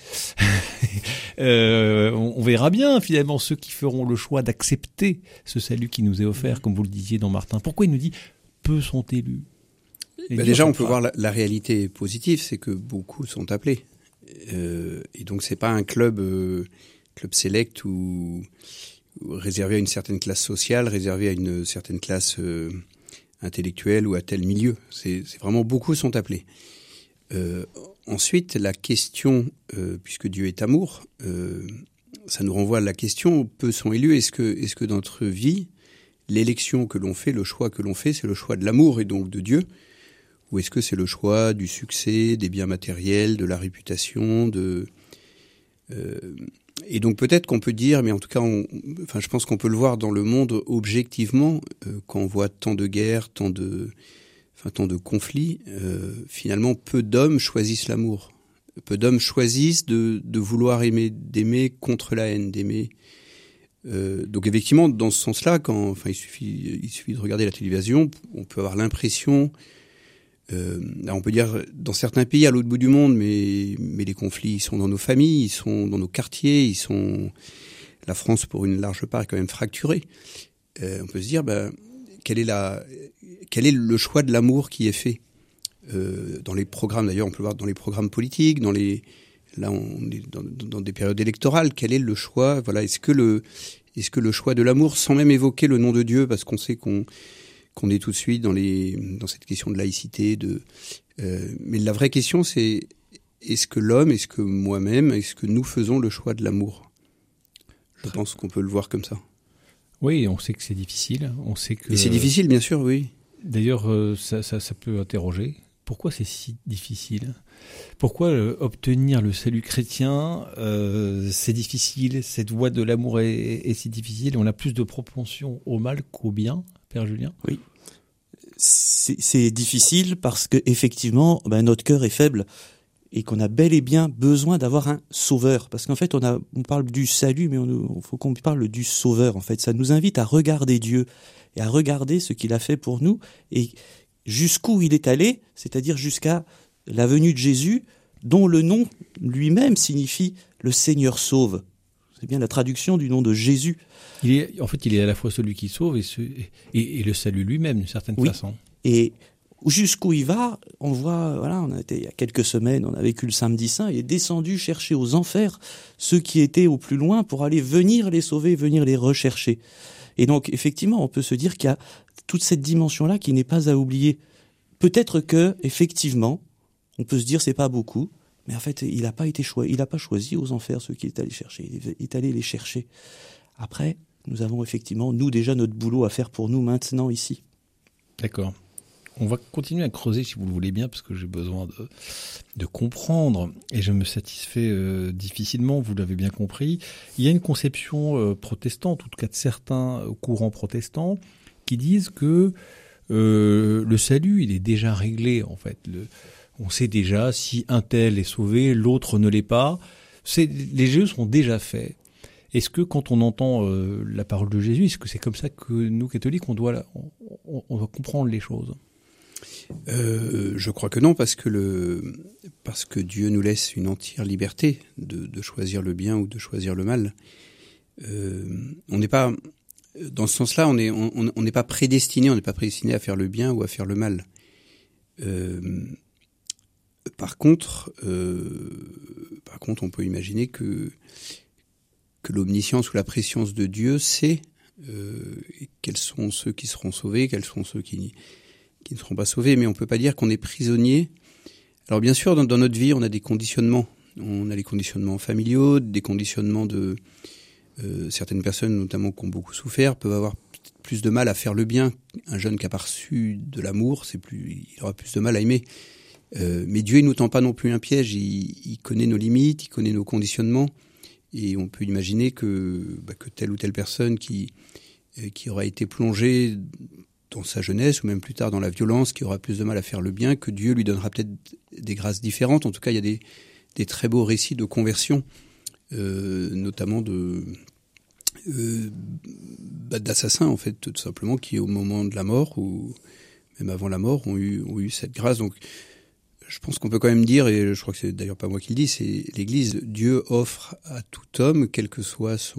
euh, on, on verra bien finalement ceux qui feront le choix d'accepter ce salut qui nous est offert, comme vous le disiez dans Martin. Pourquoi il nous dit peu sont élus? Ben déjà, on peut voir la, la réalité positive, c'est que beaucoup sont appelés. Euh, et donc, c'est pas un club, euh, club select ou, ou réservé à une certaine classe sociale, réservé à une certaine classe euh, intellectuelle ou à tel milieu. C'est, c'est vraiment beaucoup sont appelés. Euh, ensuite, la question, euh, puisque Dieu est amour, euh, ça nous renvoie à la question, peu sont élus. Est-ce que, est-ce que dans notre vie, l'élection que l'on fait, le choix que l'on fait, c'est le choix de l'amour et donc de Dieu? Ou est-ce que c'est le choix du succès, des biens matériels, de la réputation, de euh, et donc peut-être qu'on peut dire, mais en tout cas, on, enfin, je pense qu'on peut le voir dans le monde objectivement, euh, quand on voit tant de guerres, tant de, enfin, tant de conflits, euh, finalement, peu d'hommes choisissent l'amour. Peu d'hommes choisissent de, de vouloir aimer, d'aimer contre la haine, d'aimer. Euh, donc effectivement, dans ce sens-là, quand, enfin, il suffit, il suffit de regarder la télévision, on peut avoir l'impression. Euh, là on peut dire dans certains pays à l'autre bout du monde, mais mais les conflits ils sont dans nos familles, ils sont dans nos quartiers, ils sont. La France pour une large part est quand même fracturée. Euh, on peut se dire, ben quel est la, quel est le choix de l'amour qui est fait euh, dans les programmes. D'ailleurs, on peut le voir dans les programmes politiques, dans les. Là, on est dans, dans des périodes électorales. Quel est le choix? Voilà, est-ce que le, est-ce que le choix de l'amour, sans même évoquer le nom de Dieu, parce qu'on sait qu'on qu'on est tout de suite dans les dans cette question de laïcité, de euh, mais la vraie question c'est est-ce que l'homme, est-ce que moi-même, est-ce que nous faisons le choix de l'amour? Je pense qu'on peut le voir comme ça. Oui, on sait que c'est difficile, on sait que et c'est difficile bien sûr, oui. D'ailleurs, euh, ça, ça, ça peut interroger. pourquoi c'est si difficile ? Pourquoi euh, obtenir le salut chrétien, euh, c'est difficile, cette voie de l'amour est, est, est si difficile, et on a plus de propension au mal qu'au bien, Père Julien ? Oui, c'est, c'est difficile parce que effectivement, ben, notre cœur est faible et qu'on a bel et bien besoin d'avoir un sauveur. Parce qu'en fait, on, a, on parle du salut, mais il faut qu'on parle du sauveur. En fait, ça nous invite à regarder Dieu et à regarder ce qu'il a fait pour nous et jusqu'où il est allé, c'est-à-dire jusqu'à la venue de Jésus, dont le nom lui-même signifie « le Seigneur sauve ». C'est bien la traduction du nom de Jésus. Il est, en fait, il est à la fois celui qui sauve et, ce, et, et le salut lui-même, d'une certaine oui. façon. Et jusqu'où il va, on voit, voilà, on a été il y a quelques semaines, on a vécu le samedi saint, il est descendu chercher aux enfers ceux qui étaient au plus loin pour aller venir les sauver, venir les rechercher. Et donc, effectivement, on peut se dire qu'il y a toute cette dimension-là qui n'est pas à oublier. Peut-être que, effectivement, on peut se dire c'est pas beaucoup, mais en fait, il n'a pas été choisi, il n'a pas choisi aux enfers ceux qu'il est allé chercher. Il est allé les chercher. Après, nous avons effectivement, nous, déjà notre boulot à faire pour nous maintenant ici. D'accord. On va continuer à creuser, si vous le voulez bien, parce que j'ai besoin de, de comprendre, et je me satisfais euh, difficilement, vous l'avez bien compris. Il y a une conception euh, protestante, en tout cas de certains courants protestants, qui disent que euh, le salut, il est déjà réglé, en fait. Le, on sait déjà si un tel est sauvé, l'autre ne l'est pas. C'est, les jeux sont déjà faits. Est-ce que quand on entend euh, la parole de Jésus, est-ce que c'est comme ça que nous, catholiques, on doit, on, on, on doit comprendre les choses ? Euh, je crois que non, parce que le, parce que Dieu nous laisse une entière liberté de, de choisir le bien ou de choisir le mal. Euh, on n'est pas, dans ce sens-là, on est, on, on n'est pas prédestiné, on n'est pas prédestiné à faire le bien ou à faire le mal. Euh, par contre, euh, par contre, on peut imaginer que que l'omniscience ou la préscience de Dieu sait euh, quels sont ceux qui seront sauvés, quels sont ceux qui qui ne seront pas sauvés, mais on peut pas dire qu'on est prisonnier. Alors bien sûr, dans, dans notre vie, on a des conditionnements. On a les conditionnements familiaux, des conditionnements de euh, certaines personnes, notamment qui ont beaucoup souffert, peuvent avoir plus de mal à faire le bien. Un jeune qui a pas reçu de l'amour, c'est plus, il aura plus de mal à aimer. Euh, mais Dieu, il nous tend pas non plus un piège. Il, il connaît nos limites, il connaît nos conditionnements, et on peut imaginer que, bah, que telle ou telle personne qui euh, qui aura été plongée dans sa jeunesse ou même plus tard dans la violence, qui aura plus de mal à faire le bien, que Dieu lui donnera peut-être des grâces différentes. En tout cas, il y a des, des très beaux récits de conversion, euh, notamment de euh, bah, d'assassins, en fait, tout simplement, qui au moment de la mort ou même avant la mort ont eu, ont eu cette grâce. Donc, je pense qu'on peut quand même dire, et je crois que c'est d'ailleurs pas moi qui le dis, c'est l'Église, Dieu offre à tout homme, quel que soit son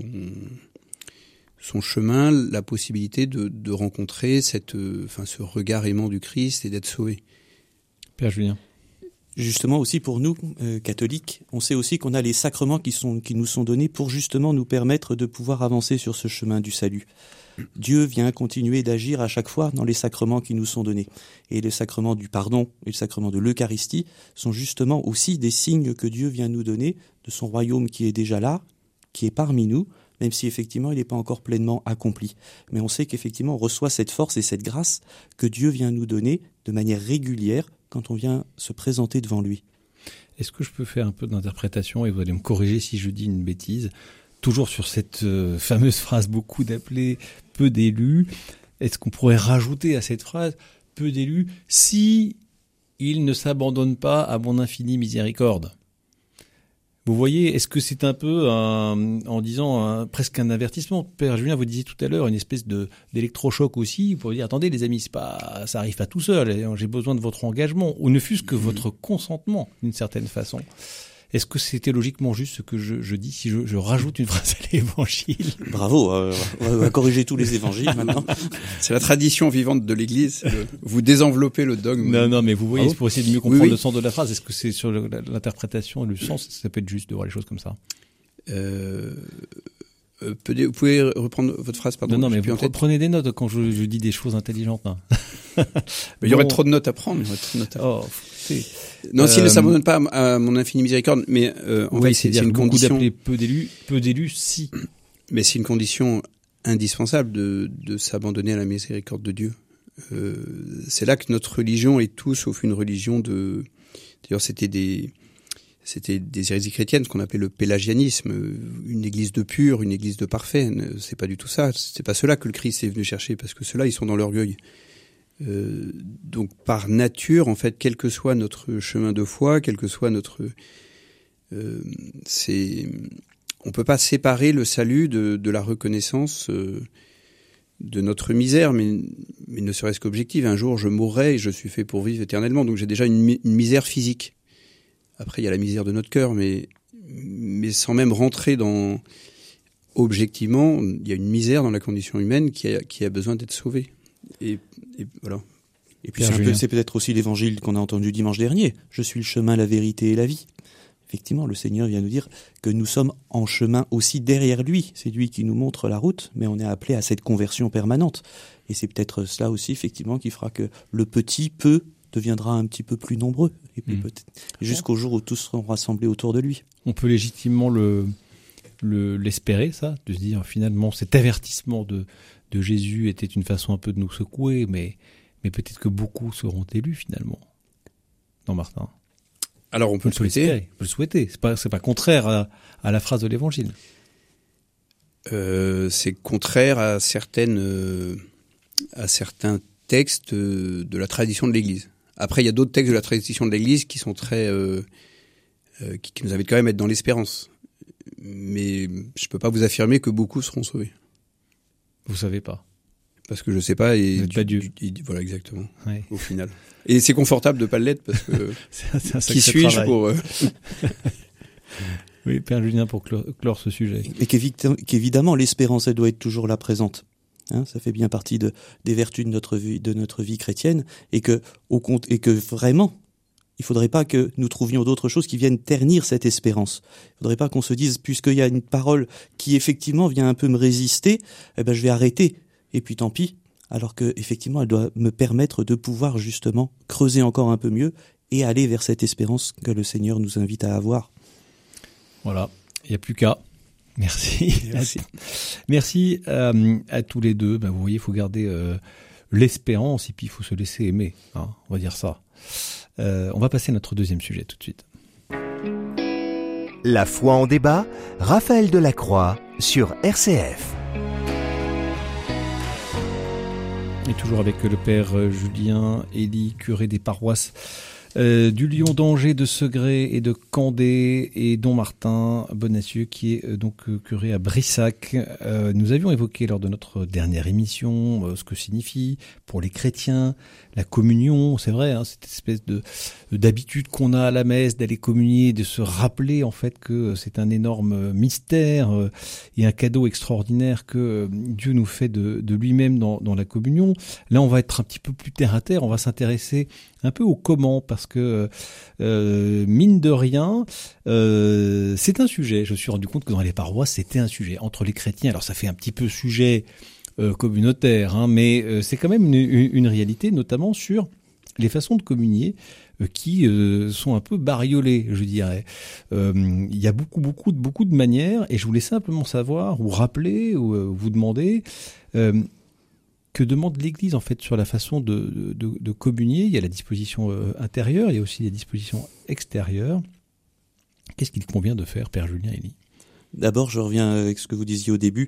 son chemin, la possibilité de, de rencontrer cette, euh, enfin, ce regard aimant du Christ et d'être sauvé. Père Julien. Justement aussi pour nous, euh, catholiques, on sait aussi qu'on a les sacrements qui, sont, qui nous sont donnés pour justement nous permettre de pouvoir avancer sur ce chemin du salut. Dieu vient continuer d'agir à chaque fois dans les sacrements qui nous sont donnés. Et le sacrement du pardon et le sacrement de l'Eucharistie sont justement aussi des signes que Dieu vient nous donner de son royaume qui est déjà là, qui est parmi nous, même si effectivement il n'est pas encore pleinement accompli. Mais on sait qu'effectivement on reçoit cette force et cette grâce que Dieu vient nous donner de manière régulière quand on vient se présenter devant lui. Est-ce que je peux faire un peu d'interprétation et vous allez me corriger si je dis une bêtise ? Toujours sur cette euh, fameuse phrase « beaucoup d'appelés, peu d'élus », est-ce qu'on pourrait rajouter à cette phrase « peu d'élus si ils ne s'abandonnent pas à mon infinie miséricorde ». Vous voyez, est-ce que c'est un peu, un, en disant un, presque un avertissement ? Père Julien, vous disiez tout à l'heure une espèce de d'électrochoc aussi, pour dire attendez les amis, c'est pas, ça arrive pas tout seul. J'ai besoin de votre engagement, ou ne fût-ce que votre consentement d'une certaine façon. Est-ce que c'était logiquement juste ce que je, je dis si je, je rajoute une phrase à l'évangile ? Bravo, euh, on va corriger tous les évangiles maintenant. C'est la tradition vivante de l'Église. Le, vous désenveloppez le dogme. Non, non, mais vous voyez, c'est pour essayer de mieux comprendre oui, oui. le sens de la phrase. Est-ce que c'est sur le, l'interprétation et le sens, ça peut être juste de voir les choses comme ça ? euh, euh, Vous pouvez reprendre votre phrase, pardon. Non, non, mais vous prenez des notes quand je, je dis des choses intelligentes. Hein. Mais il y aurait bon. trop de notes à prendre. Il y aurait trop de notes à prendre. Oh, c'est... Non, euh, s'il ne s'abandonne pas à, à mon infinie miséricorde, mais euh, en ouais, fait, c'est, c'est une beaucoup condition. D'appeler peu d'élus, peu d'élus, si. Mais c'est une condition indispensable de, de s'abandonner à la miséricorde de Dieu. Euh, c'est là que notre religion est tout sauf une religion de... D'ailleurs, c'était des, c'était des hérésies chrétiennes, ce qu'on appelait le pélagianisme, une église de pur, une église de parfait. C'est pas du tout ça. C'est pas cela que le Christ est venu chercher, parce que ceux-là, ils sont dans l'orgueil. Euh, donc, par nature, en fait, quel que soit notre chemin de foi, quel que soit notre... Euh, c'est... On peut pas séparer le salut de, de la reconnaissance euh, de notre misère, mais, mais ne serait-ce qu'objective. Un jour, je mourrai et je suis fait pour vivre éternellement. Donc j'ai déjà une, une misère physique. Après, il y a la misère de notre cœur, mais, mais sans même rentrer dans... Objectivement, il y a une misère dans la condition humaine qui a, qui a besoin d'être sauvée. Et, et voilà. Et puis c'est, un peu, c'est peut-être aussi l'évangile qu'on a entendu dimanche dernier. Je suis le chemin, la vérité et la vie. Effectivement, le Seigneur vient nous dire que nous sommes en chemin aussi derrière lui. C'est lui qui nous montre la route, mais on est appelé à cette conversion permanente. Et c'est peut-être cela aussi, effectivement, qui fera que le petit peu deviendra un petit peu plus nombreux. Et puis mmh. peut-être jusqu'au jour où tous seront rassemblés autour de lui. On peut légitimement le, le, l'espérer, ça, de se dire finalement cet avertissement de, de Jésus était une façon un peu de nous secouer, mais, mais peut-être que beaucoup seront élus finalement. Non, Martin? Alors on peut le souhaiter. On peut le souhaiter. C'est pas, c'est pas contraire à, à la phrase de l'Évangile. Euh, c'est contraire à certaines, euh, à certains textes euh, de la tradition de l'Église. Après, il y a d'autres textes de la tradition de l'Église qui sont très, euh, euh, qui, qui nous invitent quand même à être dans l'espérance. Mais je peux pas vous affirmer que beaucoup seront sauvés. Vous savez pas. Parce que je sais pas et du, pas Dieu. Du, du, voilà exactement. Ouais. Au final. Et c'est confortable de pas l'être parce que c'est un, c'est un qui suis-je pour euh... Oui, Père Julien, pour clore, clore ce sujet. Et qu'évidemment l'espérance elle doit être toujours là présente. Hein, ça fait bien partie de des vertus de notre vie de notre vie chrétienne et que au compte et que vraiment il faudrait pas que nous trouvions d'autres choses qui viennent ternir cette espérance. Il faudrait pas qu'on se dise puisqu'il y a une parole qui effectivement vient un peu me résister, eh ben je vais arrêter. Et puis tant pis, alors que effectivement, elle doit me permettre de pouvoir justement creuser encore un peu mieux et aller vers cette espérance que le Seigneur nous invite à avoir. Voilà, il n'y a plus qu'à. Merci. Merci. Merci euh, à tous les deux. Ben, vous voyez, il faut garder euh, l'espérance et puis il faut se laisser aimer. Hein, on va dire ça. Euh, on va passer à notre deuxième sujet tout de suite. La foi en débat, Raphaël Delacroix sur R C F. Et toujours avec le père Julien Elie, curé des paroisses euh, du Lion d'Angers, de Segré et de Candé, et don Martin Bonacieux qui est euh, donc euh, curé à Brissac. Euh, nous avions évoqué lors de notre dernière émission euh, ce que signifie pour les chrétiens la communion. C'est vrai, hein, cette espèce de d'habitude qu'on a à la messe d'aller communier, de se rappeler en fait que c'est un énorme mystère euh, et un cadeau extraordinaire que euh, Dieu nous fait de, de lui-même dans, dans la communion. Là, on va être un petit peu plus terre à terre. On va s'intéresser un peu au comment, parce que euh, mine de rien, euh, c'est un sujet. Je me suis rendu compte que dans les paroisses, c'était un sujet entre les chrétiens. Alors, ça fait un petit peu sujet euh, communautaire, hein, mais euh, c'est quand même une, une réalité, notamment sur les façons de communier euh, qui euh, sont un peu bariolées, je dirais. Euh, il y a beaucoup, beaucoup, beaucoup de manières, et je voulais simplement savoir ou rappeler ou euh, vous demander. Euh, Que demande l'Église en fait sur la façon de, de, de communier? Il y a la disposition euh, intérieure, il y a aussi la disposition extérieure. Qu'est-ce qu'il convient de faire, Père Julien Elie? D'abord, je reviens avec ce que vous disiez au début.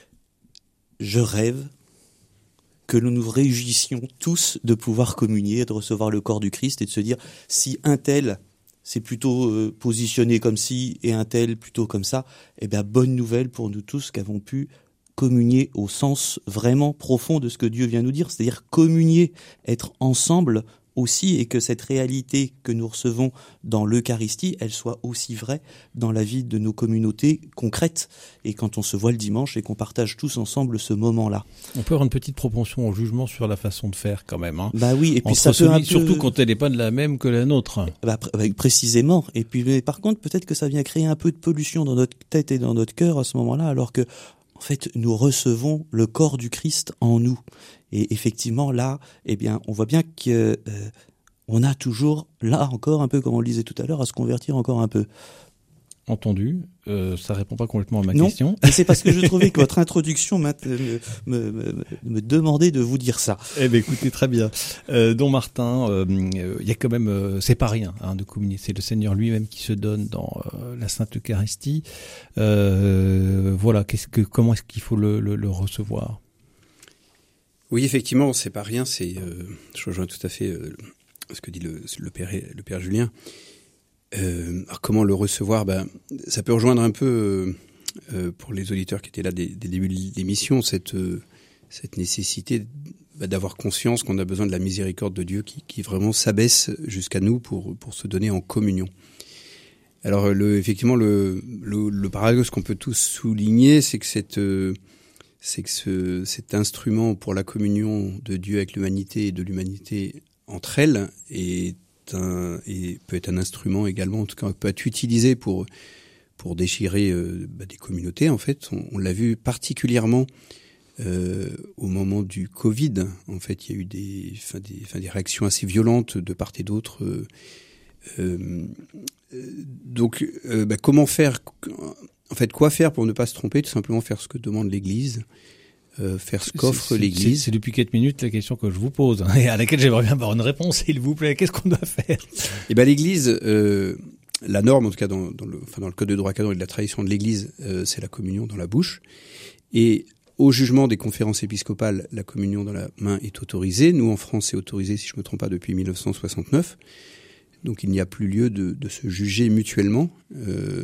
Je rêve que nous nous réjouissions tous de pouvoir communier, de recevoir le corps du Christ et de se dire si un tel s'est plutôt euh, positionné comme ci et un tel plutôt comme ça, eh bien bonne nouvelle pour nous tous qu'avons pu communier au sens vraiment profond de ce que Dieu vient nous dire, c'est-à-dire communier, être ensemble aussi, et que cette réalité que nous recevons dans l'Eucharistie, elle soit aussi vraie dans la vie de nos communautés concrètes, et quand on se voit le dimanche et qu'on partage tous ensemble ce moment-là. On peut avoir une petite propension au jugement sur la façon de faire quand même. Hein. Bah oui, et puis Entre ça peut celui, un peu... surtout quand elle n'est pas de la même que la nôtre. Bah, pr- précisément. Et puis, mais par contre, peut-être que ça vient créer un peu de pollution dans notre tête et dans notre cœur à ce moment-là, alors que en fait, nous recevons le corps du Christ en nous. Et effectivement, là, eh bien, on voit bien que euh, on a toujours, là encore, un peu comme on le disait tout à l'heure, à se convertir encore un peu. entendu. Euh, ça répond pas complètement à ma non, question. Mais c'est parce que je trouvais que votre introduction me, me, me, me demandait de vous dire ça. Eh ben écoutez, très bien. Euh, Don Martin, il euh, y a quand même, euh, c'est pas rien hein, de communier. C'est le Seigneur lui-même qui se donne dans euh, la Sainte Eucharistie. Euh, voilà, qu'est-ce que, comment est-ce qu'il faut le, le, le recevoir? Oui, effectivement, c'est pas rien. C'est, euh, je rejoins tout à fait euh, ce que dit le, le père, le père Julien. Euh, alors comment le recevoir? Ben, ça peut rejoindre un peu euh, euh, pour les auditeurs qui étaient là dès, dès le début de l'émission cette euh, cette nécessité bah, d'avoir conscience qu'on a besoin de la miséricorde de Dieu qui, qui vraiment s'abaisse jusqu'à nous pour pour se donner en communion. Alors le, effectivement le, le le paradoxe qu'on peut tous souligner, c'est que cette euh, c'est que ce, cet instrument pour la communion de Dieu avec l'humanité et de l'humanité entre elles est Un, et peut être un instrument également, en tout cas peut être utilisé pour pour déchirer euh, bah, des communautés. En fait, on, on l'a vu particulièrement euh, au moment du Covid. En fait, il y a eu des, enfin des, enfin des réactions assez violentes de part et d'autre. Euh, euh, donc, euh, bah, comment faire? En fait, quoi faire pour ne pas se tromper? Tout simplement faire ce que demande l'Église. Euh, faire ce qu'offre l'Église. C'est, c'est depuis quatre minutes la question que je vous pose hein, et à laquelle j'aimerais bien avoir une réponse, s'il vous plaît. Qu'est-ce qu'on doit faire? Eh ben l'Église, euh, la norme en tout cas dans, dans, le, enfin, dans le code de droit canon et de la tradition de l'Église, euh, c'est la communion dans la bouche. Et au jugement des conférences épiscopales, la communion dans la main est autorisée. Nous en France, c'est autorisé, si je me trompe pas, depuis dix-neuf cent soixante-neuf. Donc il n'y a plus lieu de, de se juger mutuellement. Euh,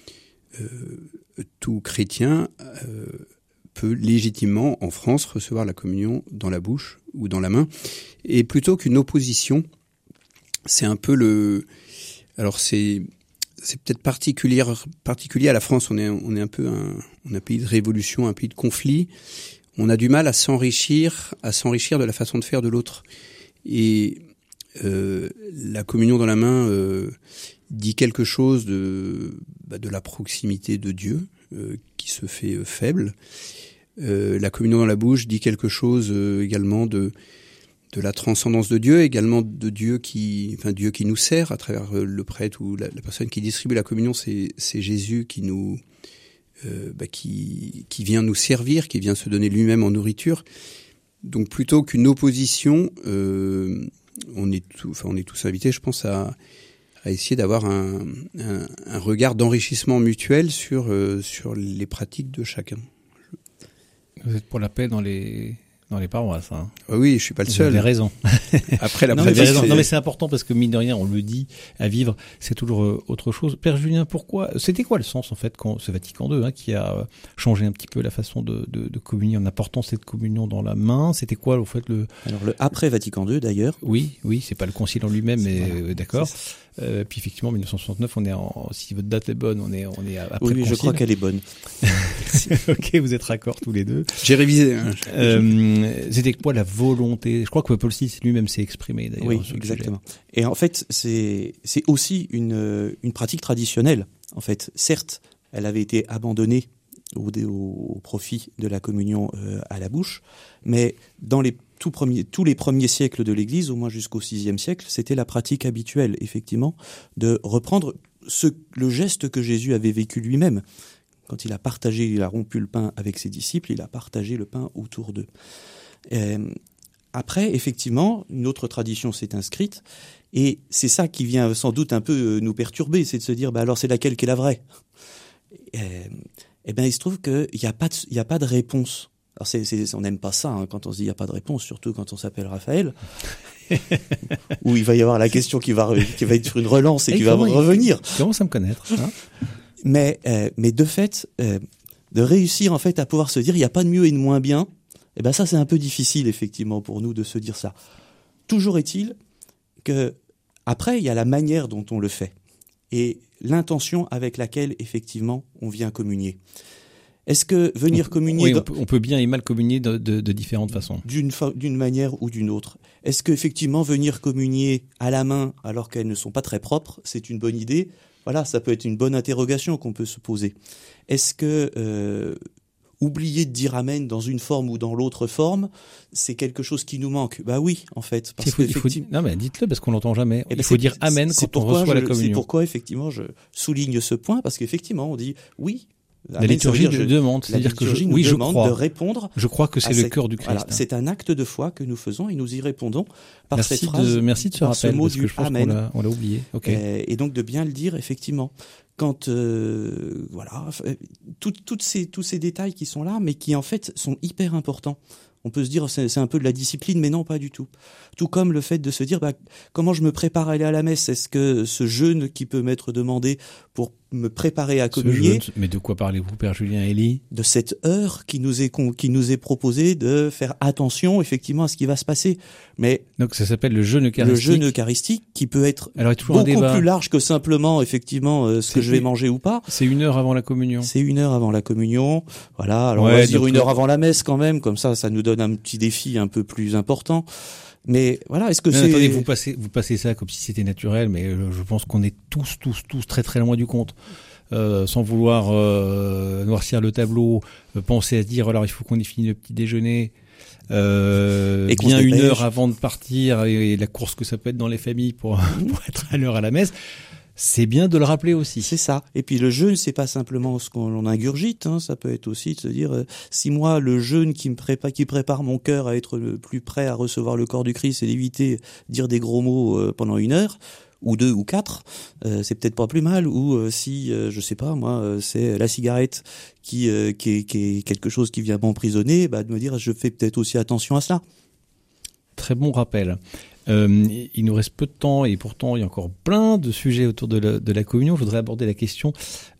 euh, tout chrétien euh, peut légitimement, en France, recevoir la communion dans la bouche ou dans la main. Et plutôt qu'une opposition, c'est un peu le... Alors c'est, c'est peut-être particulier, particulier à la France, on est, on est un peu un, on est un pays de révolution, un pays de conflit. On a du mal à s'enrichir, à s'enrichir de la façon de faire de l'autre. Et euh, la communion dans la main euh, dit quelque chose de, bah, de la proximité de Dieu, euh, qui se fait euh, faible. Euh, la communion dans la bouche dit quelque chose euh, également de de la transcendance de Dieu, également de Dieu qui, enfin Dieu qui nous sert à travers euh, le prêtre ou la, la personne qui distribue la communion, c'est c'est Jésus qui nous euh, bah, qui qui vient nous servir, qui vient se donner lui-même en nourriture. Donc plutôt qu'une opposition, euh, on est tout, enfin on est tous invités, je pense, à à essayer d'avoir un, un, un regard d'enrichissement mutuel sur euh, sur les pratiques de chacun. Vous êtes pour la paix dans les dans les paroisses. Hein. Oui, je suis pas le seul. Vous avez raison. Après la non, mais raison. non mais c'est important parce que mine de rien, on le dit, à vivre, c'est toujours euh, autre chose. Père Julien, pourquoi? C'était quoi le sens en fait quand ce Vatican deux hein, qui a changé un petit peu la façon de, de, de communier en apportant cette communion dans la main? C'était quoi en fait le? Alors le après Vatican deux d'ailleurs. Oui, oui, c'est pas le concile en lui-même, mais voilà, euh, d'accord. Euh, puis effectivement, dix-neuf cent soixante-neuf, on est en, si votre date est bonne, on est, on est après oui, le concile. Oui, je crois qu'elle est bonne. Ok, vous êtes raccord tous les deux. J'ai révisé. Hein. Euh, c'était quoi la volonté? Je crois que Paul six lui-même s'est exprimé d'ailleurs. Oui, exactement. Et en fait, c'est c'est aussi une une pratique traditionnelle. En fait, certes, elle avait été abandonnée au, au, au profit de la communion euh, à la bouche, mais dans les tout premiers, tous les premiers siècles de l'Église, au moins jusqu'au sixième siècle, c'était la pratique habituelle, effectivement, de reprendre ce, le geste que Jésus avait vécu lui-même. Quand il a partagé, il a rompu le pain avec ses disciples, il a partagé le pain autour d'eux. Euh, après, effectivement, une autre tradition s'est inscrite, et c'est ça qui vient sans doute un peu nous perturber, c'est de se dire, bah alors c'est laquelle qui est la vraie? euh, Eh bien, il se trouve qu'il n'y a pas de, il y a pas de réponse. Alors c'est, c'est, on n'aime pas ça hein, quand on se dit il n'y a pas de réponse, surtout quand on s'appelle Raphaël, où il va y avoir la question qui va, qui va être sur une relance et, et qui va revenir. Il commence à me connaître. Hein mais, euh, mais de fait, euh, de réussir en fait à pouvoir se dire il n'y a pas de mieux et de moins bien, eh ben ça c'est un peu difficile effectivement pour nous de se dire ça. Toujours est-il que après il y a la manière dont on le fait et l'intention avec laquelle effectivement on vient communier. Est-ce que venir on, communier... Oui, on peut, on peut bien et mal communier de, de, de différentes façons. D'une, fa- d'une manière ou d'une autre. Est-ce qu'effectivement venir communier à la main alors qu'elles ne sont pas très propres, c'est une bonne idée? Voilà, ça peut être une bonne interrogation qu'on peut se poser. Est-ce que... Euh, oublier de dire amen dans une forme ou dans l'autre forme, c'est quelque chose qui nous manque. Bah oui, en fait. Parce il faut, que il faut dire, non mais dites-le parce qu'on l'entend jamais. Eh ben il faut c'est, dire amen c'est quand on reçoit je, la communion. C'est pourquoi effectivement je souligne ce point, parce qu'effectivement on dit oui. La liturgie nous demande, c'est-à-dire que je, oui, je crois. De répondre. Je crois que c'est le cœur du Christ. Voilà, c'est un acte de foi que nous faisons et nous y répondons par merci cette phrase. De, merci de ce rappel, ce mot parce du que je pense amen. qu'on l'a, on l'a oublié. Okay. Et, et donc de bien le dire effectivement. Quand euh, voilà, tout, toutes ces, tous ces détails qui sont là, mais qui en fait sont hyper importants. On peut se dire c'est, c'est un peu de la discipline, mais non, pas du tout. Tout comme le fait de se dire bah, comment je me prépare à aller à la messe. Est-ce que ce jeûne qui peut m'être demandé pour me préparer à communier, jeûne, mais de quoi parlez-vous, Père Julien Elie? De cette heure qui nous est qui nous est proposée de faire attention effectivement à ce qui va se passer. Mais donc ça s'appelle le jeûne eucharistique. Le jeûne eucharistique qui peut être Alors, toujours beaucoup un plus large que simplement effectivement euh, ce c'est que je vais manger ou pas. C'est une heure avant la communion. C'est une heure avant la communion. Voilà. Alors ouais, on va dire une le... heure avant la messe quand même. Comme ça, ça nous donne un petit défi un peu plus important. Mais voilà, est-ce que non, c'est... Attendez, vous passez, vous passez ça comme si c'était naturel, mais je pense qu'on est tous, tous, tous très très loin du compte. Euh, sans vouloir euh, noircir le tableau, euh, penser à se dire alors il faut qu'on ait fini le petit déjeuner euh, et bien une heure avant de partir et, et la course que ça peut être dans les familles pour, mmh. pour être à l'heure à la messe. C'est bien de le rappeler aussi. C'est ça. Et puis le jeûne, c'est pas simplement ce qu'on ingurgite, hein, ça peut être aussi de se dire euh, si moi le jeûne qui me prépare, qui prépare mon cœur à être le plus prêt à recevoir le corps du Christ et d'éviter de dire des gros mots euh, pendant une heure. Ou deux ou quatre, euh, c'est peut-être pas plus mal. Ou euh, si, euh, je sais pas, moi, euh, c'est la cigarette qui, euh, qui, est, qui est quelque chose qui vient m'emprisonner, bah, de me dire, je fais peut-être aussi attention à cela. Très bon rappel. Euh, il nous reste peu de temps et pourtant il y a encore plein de sujets autour de la, de la communion. Je voudrais aborder la question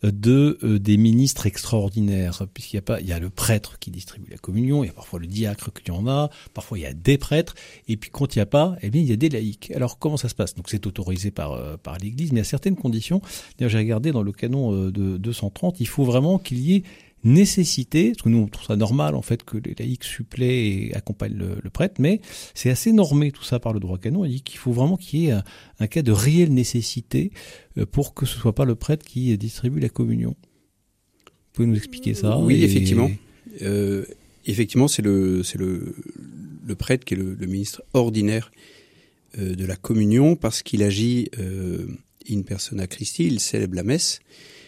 de euh, des ministres extraordinaires, puisqu'il y a pas, il y a le prêtre qui distribue la communion, il y a parfois le diacre qui en a, parfois il y a des prêtres, et puis quand il n'y a pas, eh bien il y a des laïcs. Alors comment ça se passe? Donc c'est autorisé par euh, par l'Église, mais à certaines conditions. D'ailleurs j'ai regardé dans le canon euh, de deux cent trente, il faut vraiment qu'il y ait nécessité, parce que nous on trouve ça normal en fait que les laïcs suppléent et accompagnent le, le prêtre, mais c'est assez normé tout ça par le droit canon. Il dit qu'il faut vraiment qu'il y ait un, un cas de réelle nécessité pour que ce soit pas le prêtre qui distribue la communion. Vous pouvez nous expliquer ça? Oui, et... effectivement. Euh, effectivement, c'est le c'est le le prêtre qui est le, le ministre ordinaire euh, de la communion parce qu'il agit euh, in persona Christi, il célèbre la messe.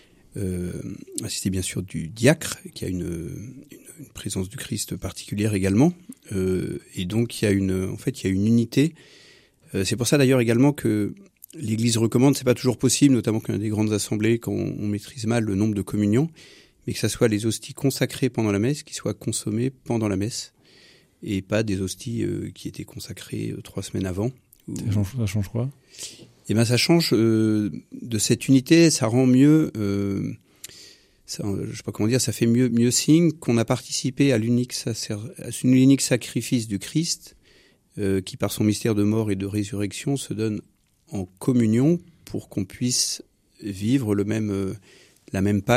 Euh, assisté bien sûr du diacre qui a une, une, une présence du Christ particulière également euh, et donc il y a une en fait il y a une unité euh, c'est pour ça d'ailleurs également que l'Église recommande, c'est pas toujours possible notamment quand il y a des grandes assemblées quand on, on maîtrise mal le nombre de communions, mais que ça soit les hosties consacrées pendant la messe qui soient consommées pendant la messe et pas des hosties euh, qui étaient consacrées euh, trois semaines avant. Ça change, ça change quoi? Eh ben ça change euh, de cette unité, ça rend mieux, euh, ça, je sais pas comment dire, ça fait mieux mieux signe qu'on a participé à l'unique sacer, à l'unique sacrifice du Christ, euh, qui par son mystère de mort et de résurrection se donne en communion pour qu'on puisse vivre le même euh, la même Pâque.